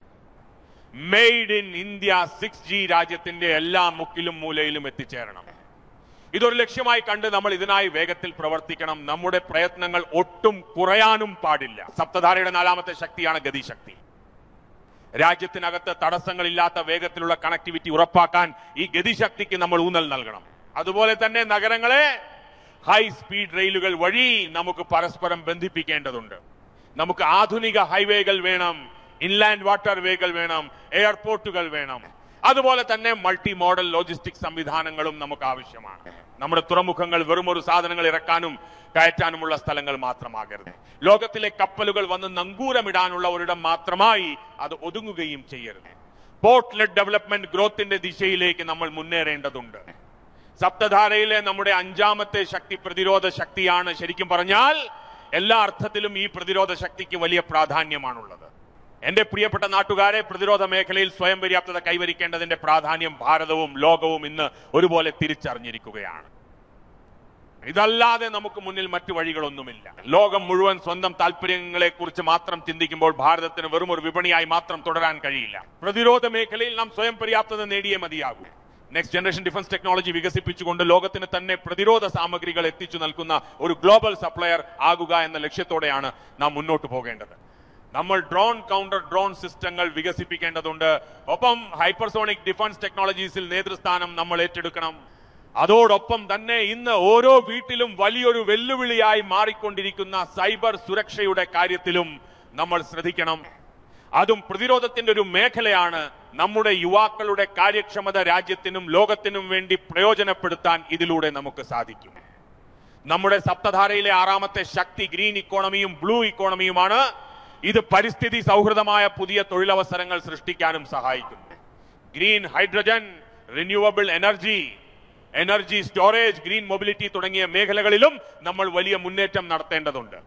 Speaker 1: മെയ്ഡ് ഇൻ ഇന്ത്യ 6G രാജ്യത്തിന്റെ എല്ലാ മുക്കിലും മൂലയിലും എത്തിച്ചേരണം. ഇതൊരു ലക്ഷ്യമായി കണ്ട് നമ്മൾ ഇതിനായി വേഗത്തിൽ പ്രവർത്തിക്കണം. നമ്മുടെ പ്രയത്നങ്ങൾ ഒട്ടും കുറയാനും പാടില്ല. സപ്തധാരയുടെ 4ാമത്തെ ശക്തിയാണ് ഗതിശക്തി. രാജ്യത്തിനകത്ത് തടസ്സങ്ങളില്ലാത്ത വേഗത്തിലുള്ള കണക്ടിവിറ്റി ഉറപ്പാക്കാൻ ഈ ഗതിശക്തിക്ക് നമ്മൾ ഊന്നൽ നൽകണം. അതുപോലെ തന്നെ നഗരങ്ങളെ ഹൈ സ്പീഡ് റെയിലുകൾ വഴി നമുക്ക് പരസ്പരം ബന്ധിപ്പിക്കേണ്ടതുണ്ട്. നമുക്ക് ആധുനിക ഹൈവേകൾ വേണം, ഇൻലാൻഡ് വാട്ടർ വേകൾ വേണം, എയർപോർട്ടുകൾ വേണം. അതുപോലെ തന്നെ മൾട്ടി മോഡൽ ലോജിസ്റ്റിക് സംവിധാനങ്ങളും നമുക്ക് ആവശ്യമാണ്. നമ്മുടെ തുറമുഖങ്ങൾ വെറും ഒരു സാധനങ്ങൾ ഇറക്കാനും കയറ്റാനുമുള്ള സ്ഥലങ്ങൾ മാത്രമാകരുത്. ലോകത്തിലെ കപ്പലുകൾ വന്ന് നങ്കൂരമിടാനുള്ള ഒരിടം മാത്രമായി അത് ഒതുങ്ങുകയും ചെയ്യരുത്. പോർട്ട് ലെഡ് ഡെവലപ്മെന്റ് ഗ്രോത്തിന്റെ ദിശയിലേക്ക് നമ്മൾ മുന്നേറേണ്ടതുണ്ട്. സപ്തധാരയിലെ നമ്മുടെ 5ാമത്തെ ശക്തി പ്രതിരോധ ശക്തിയാണ്. ശരിക്കും പറഞ്ഞാൽ എല്ലാ അർത്ഥത്തിലും ഈ പ്രതിരോധ ശക്തിക്ക് വലിയ പ്രാധാന്യമാണുള്ളത്. എന്റെ പ്രിയപ്പെട്ട നാട്ടുകാരെ, പ്രതിരോധ മേഖലയിൽ സ്വയം പര്യാപ്തത കൈവരിക്കേണ്ടതിന്റെ പ്രാധാന്യം ഭാരതവും ലോകവും ഇന്ന് ഒരുപോലെ തിരിച്ചറിഞ്ഞിരിക്കുകയാണ്. ഇതല്ലാതെ നമുക്ക് മുന്നിൽ മറ്റു വഴികളൊന്നുമില്ല. ലോകം മുഴുവൻ സ്വന്തം താല്പര്യങ്ങളെ കുറിച്ച് മാത്രം ചിന്തിക്കുമ്പോൾ ഭാരതത്തിന് വെറും ഒരു വിപണിയായി മാത്രം തുടരാൻ കഴിയില്ല. പ്രതിരോധ മേഖലയിൽ നാം സ്വയം പര്യാപ്തത നേടിയേ മതിയാകൂ. നെക്സ്റ്റ് ജനറേഷൻ ഡിഫൻസ് ടെക്നോളജി വികസിപ്പിച്ചുകൊണ്ട് ലോകത്തിന് തന്നെ പ്രതിരോധ സാമഗ്രികൾ എത്തിച്ചു നൽകുന്ന ഒരു ഗ്ലോബൽ സപ്ലയർ ആകുക എന്ന ലക്ഷ്യത്തോടെയാണ് നാം മുന്നോട്ട് പോകേണ്ടത്. നമ്മൾ ഡ്രോൺ കൗണ്ടർ ഡ്രോൺ സിസ്റ്റങ്ങൾ വികസിപ്പിക്കേണ്ടതുണ്ട്. ഒപ്പം ഹൈപ്പർസോണിക് ഡിഫൻസ് ടെക്നോളജീസിൽ നേതൃസ്ഥാനം നമ്മൾ ഏറ്റെടുക്കണം. അതോടൊപ്പം തന്നെ ഇന്ന് ഓരോ വീട്ടിലും വലിയൊരു വെല്ലുവിളിയായി മാറിക്കൊണ്ടിരിക്കുന്ന സൈബർ സുരക്ഷയുടെ കാര്യത്തിലും നമ്മൾ ശ്രദ്ധിക്കണം. അതും പ്രതിരോധത്തിന്റെ ഒരു മേഖലയാണ്. നമ്മുടെ യുവാക്കളുടെ കാര്യക്ഷമത രാജ്യത്തിനും ലോകത്തിനും വേണ്ടി പ്രയോജനപ്പെടുത്താൻ ഇതിലൂടെ നമുക്ക് സാധിക്കും. നമ്മുടെ സപ്തധാരയിലെ 6ാമത്തെ ശക്തി ഗ്രീൻ ഇക്കോണമിയും ബ്ലൂ ഇക്കോണമിയുമാണ്. ഇത് പരിസ്ഥിതി സൗഹൃദമായ പുതിയ തൊഴിലവസരങ്ങൾ സൃഷ്ടിക്കാനും സഹായിക്കുന്നു. Green hydrogen, renewable energy, energy storage, green mobility തുടങ്ങിയ മേഖലകളിലും നമ്മൾ വലിയ മുന്നേറ്റം നടത്തേണ്ടതുണ്ട്.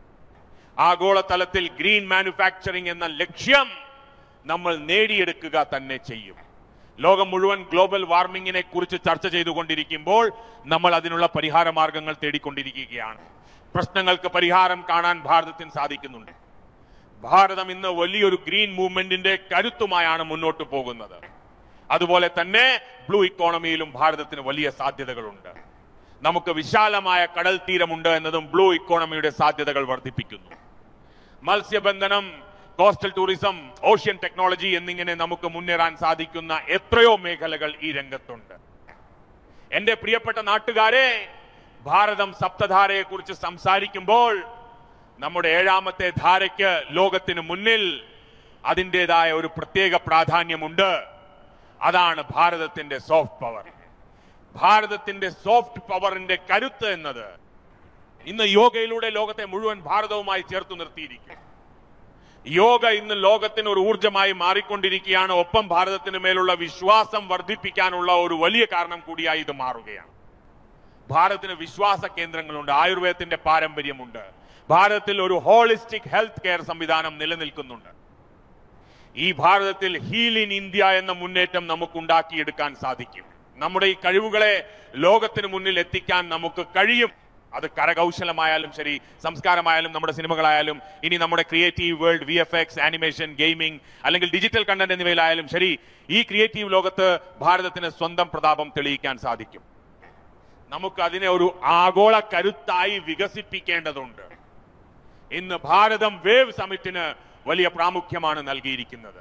Speaker 1: ആഗോളതലത്തിൽ ഗ്രീൻ മാനുഫാക്ചറിംഗ് എന്ന ലക്ഷ്യം നമ്മൾ നേടിയെടുക്കുക തന്നെ ചെയ്യും. ലോകം മുഴുവൻ ഗ്ലോബൽ വാർമിംഗിനെ കുറിച്ച് ചർച്ച ചെയ്തുകൊണ്ടിരിക്കുമ്പോൾ നമ്മൾ അതിനുള്ള പരിഹാര മാർഗങ്ങൾ തേടിക്കൊണ്ടിരിക്കുകയാണ്. പ്രശ്നങ്ങൾക്ക് പരിഹാരം കാണാൻ ഭാരതത്തിന് സാധിക്കുന്നുണ്ട്. ഭാരതം ഇന്ന് വലിയൊരു ഗ്രീൻ മൂവ്മെന്റിന്റെ കരുത്തുമായാണ് മുന്നോട്ട് പോകുന്നത്. അതുപോലെ തന്നെ ബ്ലൂ ഇക്കോണമിയിലും ഭാരതത്തിന് വലിയ സാധ്യതകളുണ്ട്. നമുക്ക് വിശാലമായ കടൽ തീരമുണ്ട് എന്നതും ബ്ലൂ ഇക്കോണമിയുടെ സാധ്യതകൾ വർദ്ധിപ്പിക്കുന്നു. മത്സ്യബന്ധനം, കോസ്റ്റൽ ടൂറിസം, ഓഷ്യൻ ടെക്നോളജി എന്നിങ്ങനെ നമുക്ക് മുന്നേറാൻ സാധിക്കുന്ന എത്രയോ മേഖലകൾ ഈ രംഗത്തുണ്ട്. എന്റെ പ്രിയപ്പെട്ട നാട്ടുകാരെ, ഭാരതം സപ്തധാരയെ കുറിച്ച് സംസാരിക്കുമ്പോൾ നമ്മുടെ 7ാമത്തെ ധാരയ്ക്ക് ലോകത്തിന് മുന്നിൽ അതിൻ്റെതായ ഒരു പ്രത്യേക പ്രാധാന്യമുണ്ട്. അതാണ് ഭാരതത്തിന്റെ സോഫ്റ്റ് പവർ. ഭാരതത്തിന്റെ സോഫ്റ്റ് പവറിന്റെ കരുത്ത് എന്നത് ഇന്ന് യോഗയിലൂടെ ലോകത്തെ മുഴുവൻ ഭാരതവുമായി ചേർത്തു നിർത്തിയിരിക്കും. യോഗ ഇന്ന് ലോകത്തിന് ഒരു ഊർജമായി മാറിക്കൊണ്ടിരിക്കുകയാണ്. ഒപ്പം ഭാരതത്തിന് മേലുള്ള വിശ്വാസം വർദ്ധിപ്പിക്കാനുള്ള ഒരു വലിയ കാരണം കൂടിയായി ഇത് മാറുകയാണ്. ഭാരതത്തിന് വിശ്വാസ കേന്ദ്രങ്ങളുണ്ട്, ആയുർവേദത്തിന്റെ പാരമ്പര്യമുണ്ട്, ഭാരതത്തിൽ ഒരു ഹോളിസ്റ്റിക് ഹെൽത്ത് കെയർ സംവിധാനം നിലനിൽക്കുന്നുണ്ട്. ഈ ഭാരതത്തിൽ ഹീൽ ഇൻ ഇന്ത്യ എന്ന മുന്നേറ്റം നമുക്ക് ഉണ്ടാക്കിയെടുക്കാൻ സാധിക്കും. നമ്മുടെ ഈ കഴിവുകളെ ലോകത്തിന് മുന്നിൽ എത്തിക്കാൻ നമുക്ക് കഴിയും. അത് കരകൗശലമായാലും ശരി, സംസ്കാരമായാലും, നമ്മുടെ സിനിമകളായാലും, ഇനി നമ്മുടെ creative world, VFX, animation, gaming അല്ലെങ്കിൽ ഡിജിറ്റൽ കണ്ടന്റ് എന്നിവയിലായാലും ശരി, ഈ ക്രിയേറ്റീവ് ലോകത്ത് ഭാരതത്തിന് സ്വന്തം പ്രതാപം തെളിയിക്കാൻ സാധിക്കും. നമുക്ക് അതിനെ ഒരു ആഗോള കരുത്തായി വികസിപ്പിക്കേണ്ടതുണ്ട്. ഇന്ന് ഭാരതം വേവ് സമിറ്റിന് വലിയ പ്രാമുഖ്യമാണ് നൽകിയിരിക്കുന്നത്.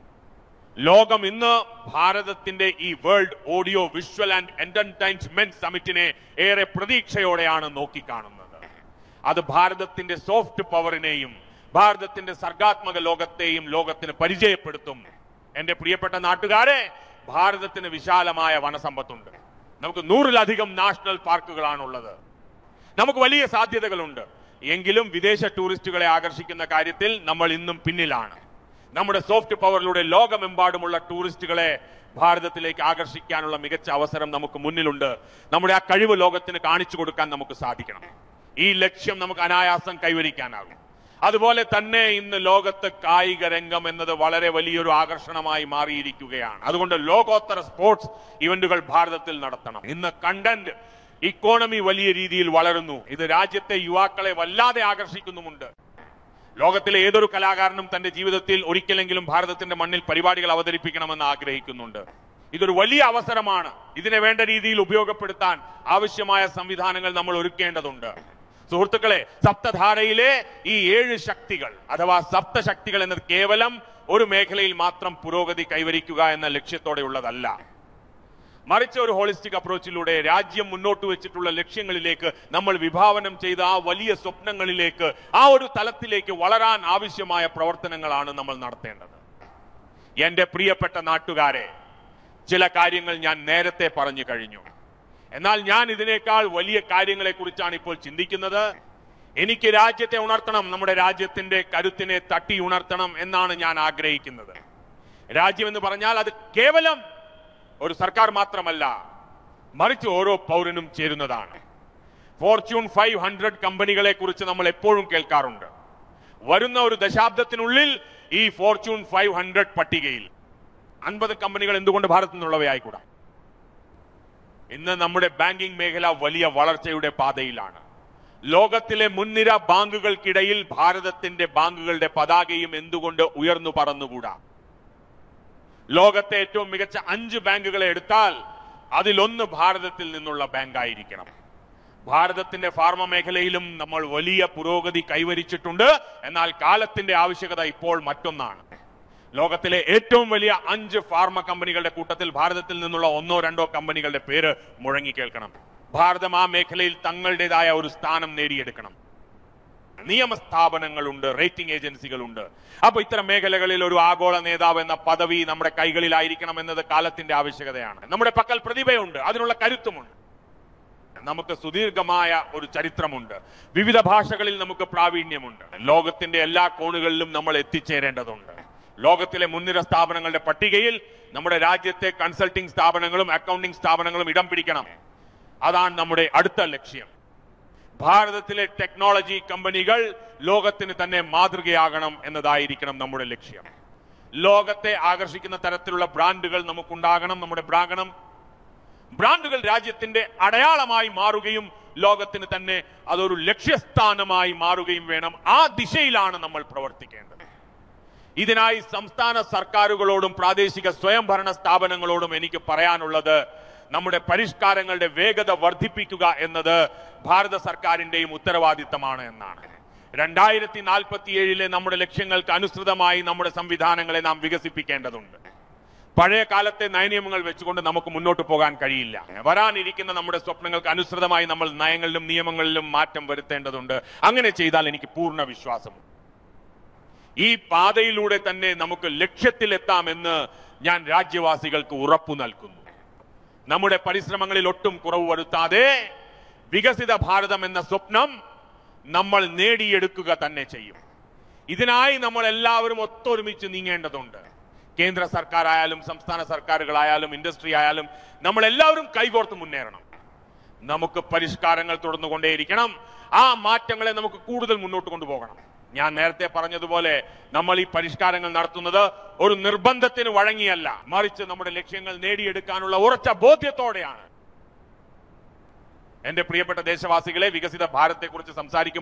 Speaker 1: ലോകം ഇന്ന് ഭാരതത്തിന്റെ ഈ world audio visual and entertainment സമിറ്റിനെ ഏറെ പ്രതീക്ഷയോടെയാണ് നോക്കിക്കാണുന്നത്. അത് ഭാരതത്തിന്റെ സോഫ്റ്റ് പവറിനെയും ഭാരതത്തിന്റെ സർഗാത്മക ലോകത്തെയും ലോകത്തിന് പരിചയപ്പെടുത്തും. എന്റെ പ്രിയപ്പെട്ട നാട്ടുകാരെ, ഭാരതത്തിന് വിശാലമായ വനസമ്പത്തുണ്ട്. നമുക്ക് 100-ലധികം നാഷണൽ പാർക്കുകളാണുള്ളത്. നമുക്ക് വലിയ സാധ്യതകളുണ്ട്. എങ്കിലും വിദേശ ടൂറിസ്റ്റുകളെ ആകർഷിക്കുന്ന കാര്യത്തിൽ നമ്മൾ ഇന്നും പിന്നിലാണ്. നമ്മുടെ സോഫ്റ്റ് പവറിലൂടെ ലോകമെമ്പാടുമുള്ള ടൂറിസ്റ്റുകളെ ഭാരതത്തിലേക്ക് ആകർഷിക്കാനുള്ള മികച്ച അവസരം നമുക്ക് മുന്നിലുണ്ട്. നമ്മുടെ ആ കഴിവ് ലോകത്തിന് കാണിച്ചു കൊടുക്കാൻ നമുക്ക് സാധിക്കണം. ഈ ലക്ഷ്യം നമുക്ക് അനായാസം കൈവരിക്കാനാകും. അതുപോലെ തന്നെ ഇന്ന് ലോകത്ത് കായിക രംഗം എന്നത് വളരെ വലിയൊരു ആകർഷണമായി മാറിയിരിക്കുകയാണ്. അതുകൊണ്ട് ലോകോത്തര സ്പോർട്സ് ഇവന്റുകൾ ഭാരതത്തിൽ നടത്തണം. ഇന്ന് കണ്ടന്റ് ഇക്കോണമി വലിയ രീതിയിൽ വളരുന്നു. ഇത് രാജ്യത്തെ യുവാക്കളെ വല്ലാതെ ആകർഷിക്കുന്നുമുണ്ട്. ലോകത്തിലെ ഏതൊരു കലാകാരനും തന്റെ ജീവിതത്തിൽ ഒരിക്കലെങ്കിലും ഭാരതത്തിന്റെ മണ്ണിൽ പരിപാടികൾ അവതരിപ്പിക്കണമെന്ന് ആഗ്രഹിക്കുന്നുണ്ട്. ഇതൊരു വലിയ അവസരമാണ്. ഇതിനെ വേണ്ട രീതിയിൽ ഉപയോഗപ്പെടുത്താൻ ആവശ്യമായ സംവിധാനങ്ങൾ നമ്മൾ ഒരുക്കേണ്ടതുണ്ട്. സുഹൃത്തുക്കളെ, സപ്തധാരയിലെ ഈ 7 ശക്തികൾ അഥവാ സപ്തശക്തികൾ എന്നത് കേവലം ഒരു മേഖലയിൽ മാത്രം പുരോഗതി കൈവരിക്കുക എന്ന ലക്ഷ്യത്തോടെയുള്ളതല്ല. മറിച്ച് ഒരു ഹോളിസ്റ്റിക് അപ്രോച്ചിലൂടെ രാജ്യം മുന്നോട്ട് വെച്ചിട്ടുള്ള ലക്ഷ്യങ്ങളിലേക്ക്, നമ്മൾ വിഭാവനം ചെയ്ത ആ വലിയ സ്വപ്നങ്ങളിലേക്ക്, ആ ഒരു തലത്തിലേക്ക് വളരാൻ ആവശ്യമായ പ്രവർത്തനങ്ങളാണ് നമ്മൾ നടത്തേണ്ടത്. എന്റെ പ്രിയപ്പെട്ട നാട്ടുകാരെ, ചില കാര്യങ്ങൾ ഞാൻ നേരത്തെ പറഞ്ഞു കഴിഞ്ഞു. എന്നാൽ ഞാൻ ഇതിനേക്കാൾ വലിയ കാര്യങ്ങളെ കുറിച്ചാണ് ഇപ്പോൾ ചിന്തിക്കുന്നത്. എനിക്ക് രാജ്യത്തെ ഉണർത്തണം, നമ്മുടെ രാജ്യത്തിന്റെ കരുത്തിനെ തട്ടി ഉണർത്തണം എന്നാണ് ഞാൻ ആഗ്രഹിക്കുന്നത്. രാജ്യം എന്ന് പറഞ്ഞാൽ അത് കേവലം ഒരു സർക്കാർ മാത്രമല്ല, മറിച്ച് ഓരോ പൗരനും ചേരുന്നതാണ്. ഫോർച്യൂൺ 500 കമ്പനികളെ കുറിച്ച് നമ്മൾ എപ്പോഴും കേൾക്കാറുണ്ട്. വരുന്ന ഒരു ദശാബ്ദത്തിനുള്ളിൽ ഈ ഫോർച്യൂൺ 500 പട്ടികയിൽ 50 കമ്പനികൾ എന്തുകൊണ്ട് ഭാരതത്തിൽ നിന്നുള്ളവയായിക്കൂടാ? ഇന്ന് നമ്മുടെ ബാങ്കിംഗ് മേഖല വലിയ വളർച്ചയുടെ പാതയിലാണ്. ലോകത്തിലെ മുൻനിര ബാങ്കുകൾക്കിടയിൽ ഭാരതത്തിന്റെ ബാങ്കുകളുടെ പതാകയും എന്തുകൊണ്ട് ഉയർന്നു പറന്നുകൂടാ? ലോകത്തെ ഏറ്റവും മികച്ച 5 ബാങ്കുകളെ എടുത്താൽ അതിലൊന്ന് ഭാരതത്തിൽ നിന്നുള്ള ബാങ്കായിരിക്കണം. ഭാരതത്തിന്റെ ഫാർമ മേഖലയിലും നമ്മൾ വലിയ പുരോഗതി കൈവരിച്ചിട്ടുണ്ട്. എന്നാൽ കാലത്തിന്റെ ആവശ്യകത ഇപ്പോൾ മറ്റൊന്നാണ്. ലോകത്തിലെ ഏറ്റവും വലിയ 5 ഫാർമ കമ്പനികളുടെ കൂട്ടത്തിൽ ഭാരതത്തിൽ നിന്നുള്ള 1-2 കമ്പനികളുടെ പേര് മുഴങ്ങി കേൾക്കണം. ഭാരതം ആ മേഖലയിൽ തങ്ങളുടേതായ ഒരു സ്ഥാനം നേടിയെടുക്കണം. നിയമസ്ഥാപനങ്ങളുണ്ട്, റേറ്റിംഗ് ഏജൻസികളുണ്ട്. അപ്പൊ ഇത്തരം മേഖലകളിൽ ഒരു ആഗോള നേതാവ് എന്ന പദവി നമ്മുടെ കൈകളിലായിരിക്കണം എന്നത് കാലത്തിന്റെ ആവശ്യകതയാണ്. നമ്മുടെ പക്കൽ പ്രതിഭയുണ്ട്, അതിനുള്ള കരുത്തുമുണ്ട്. നമുക്ക് സുദീർഘമായ ഒരു ചരിത്രമുണ്ട്. വിവിധ ഭാഷകളിൽ നമുക്ക് പ്രാവീണ്യമുണ്ട്. ലോകത്തിന്റെ എല്ലാ കോണുകളിലും നമ്മൾ എത്തിച്ചേരേണ്ടതുണ്ട്. ലോകത്തിലെ മുൻനിര സ്ഥാപനങ്ങളുടെ പട്ടികയിൽ നമ്മുടെ രാജ്യത്തെ കൺസൾട്ടിംഗ് സ്ഥാപനങ്ങളും അക്കൗണ്ടിംഗ് സ്ഥാപനങ്ങളും ഇടം പിടിക്കണം. അതാണ് നമ്മുടെ അടുത്ത ലക്ഷ്യം. ഭാരതത്തിലെ ടെക്നോളജി കമ്പനികൾ ലോകത്തിന് തന്നെ മാതൃകയാകണം എന്നതായിരിക്കണം നമ്മുടെ ലക്ഷ്യം. ലോകത്തെ ആകർഷിക്കുന്ന തരത്തിലുള്ള ബ്രാൻഡുകൾ നമുക്കുണ്ടാകണം. നമ്മുടെ ബ്രാൻഡുകൾ രാജ്യത്തിന്റെ അടയാളമായി മാറുകയും ലോകത്തിന് തന്നെ അതൊരു ലക്ഷ്യസ്ഥാനമായി മാറുകയും വേണം. ആ ദിശയിലാണ് നമ്മൾ പ്രവർത്തിക്കേണ്ടത്. ഇതിനായി സംസ്ഥാന സർക്കാരുകളോടും പ്രാദേശിക സ്വയംഭരണ സ്ഥാപനങ്ങളോടും എനിക്ക് പറയാനുള്ളത്, നമ്മുടെ പരിഷ്കാരങ്ങളുടെ വേഗത വർദ്ധിപ്പിക്കുക എന്നത് ഭാരത സർക്കാരിന്റെയും ഉത്തരവാദിത്തമാണ് എന്നാണ്. 2047 നമ്മുടെ ലക്ഷ്യങ്ങൾക്ക് അനുസൃതമായി നമ്മുടെ സംവിധാനങ്ങളെ നാം വികസിപ്പിക്കേണ്ടതുണ്ട്. പഴയ കാലത്തെ നയനിയമങ്ങൾ വെച്ചുകൊണ്ട് നമുക്ക് മുന്നോട്ട് പോകാൻ കഴിയില്ല. വരാനിരിക്കുന്ന നമ്മുടെ സ്വപ്നങ്ങൾക്ക് അനുസൃതമായി നമ്മൾ നയങ്ങളിലും നിയമങ്ങളിലും മാറ്റം വരുത്തേണ്ടതുണ്ട്. അങ്ങനെ ചെയ്താൽ എനിക്ക് പൂർണ്ണ വിശ്വാസമുണ്ട്. ഈ പാതയിലൂടെ തന്നെ നമുക്ക് ലക്ഷ്യത്തിലെത്താമെന്ന് ഞാൻ രാജ്യവാസികൾക്ക് ഉറപ്പു നൽകുന്നു. നമ്മുടെ പരിശ്രമങ്ങളിൽ ഒട്ടും കുറവ് വരുത്താതെ വികസിത ഭാരതം എന്ന സ്വപ്നം നമ്മൾ നേടിയെടുക്കുക തന്നെ ചെയ്യും. ഇതിനായി നമ്മൾ എല്ലാവരും ഒത്തൊരുമിച്ച് നീങ്ങേണ്ടതുണ്ട്. കേന്ദ്ര സർക്കാരായാലും സംസ്ഥാന സർക്കാരുകളായാലും ഇൻഡസ്ട്രി ആയാലും നമ്മൾ എല്ലാവരും കൈകോർത്ത് മുന്നേറണം. നമുക്ക് പരിഷ്കാരങ്ങൾ തുടർന്നുകൊണ്ടേയിരിക്കണം. ആ മാറ്റങ്ങളെ നമുക്ക് കൂടുതൽ മുന്നോട്ട് കൊണ്ടുപോകണം. ഞാൻ നേരത്തെ പറഞ്ഞതുപോലെ നമ്മൾ ഈ പരിഷ്കാരങ്ങൾ നടത്തുന്നത് ഒരു നിർബന്ധത്തിന് വഴങ്ങിയല്ല, മറിച്ച് നമ്മുടെ ലക്ഷ്യങ്ങൾ നേടിയെടുക്കാനുള്ള ഉറച്ച ബോധ്യത്തോടെയാണ്. എന്റെ പ്രിയപ്പെട്ട ദേശവാസികളെ, വികസിത ഭാരതത്തെക്കുറിച്ച് സംസാരിക്കും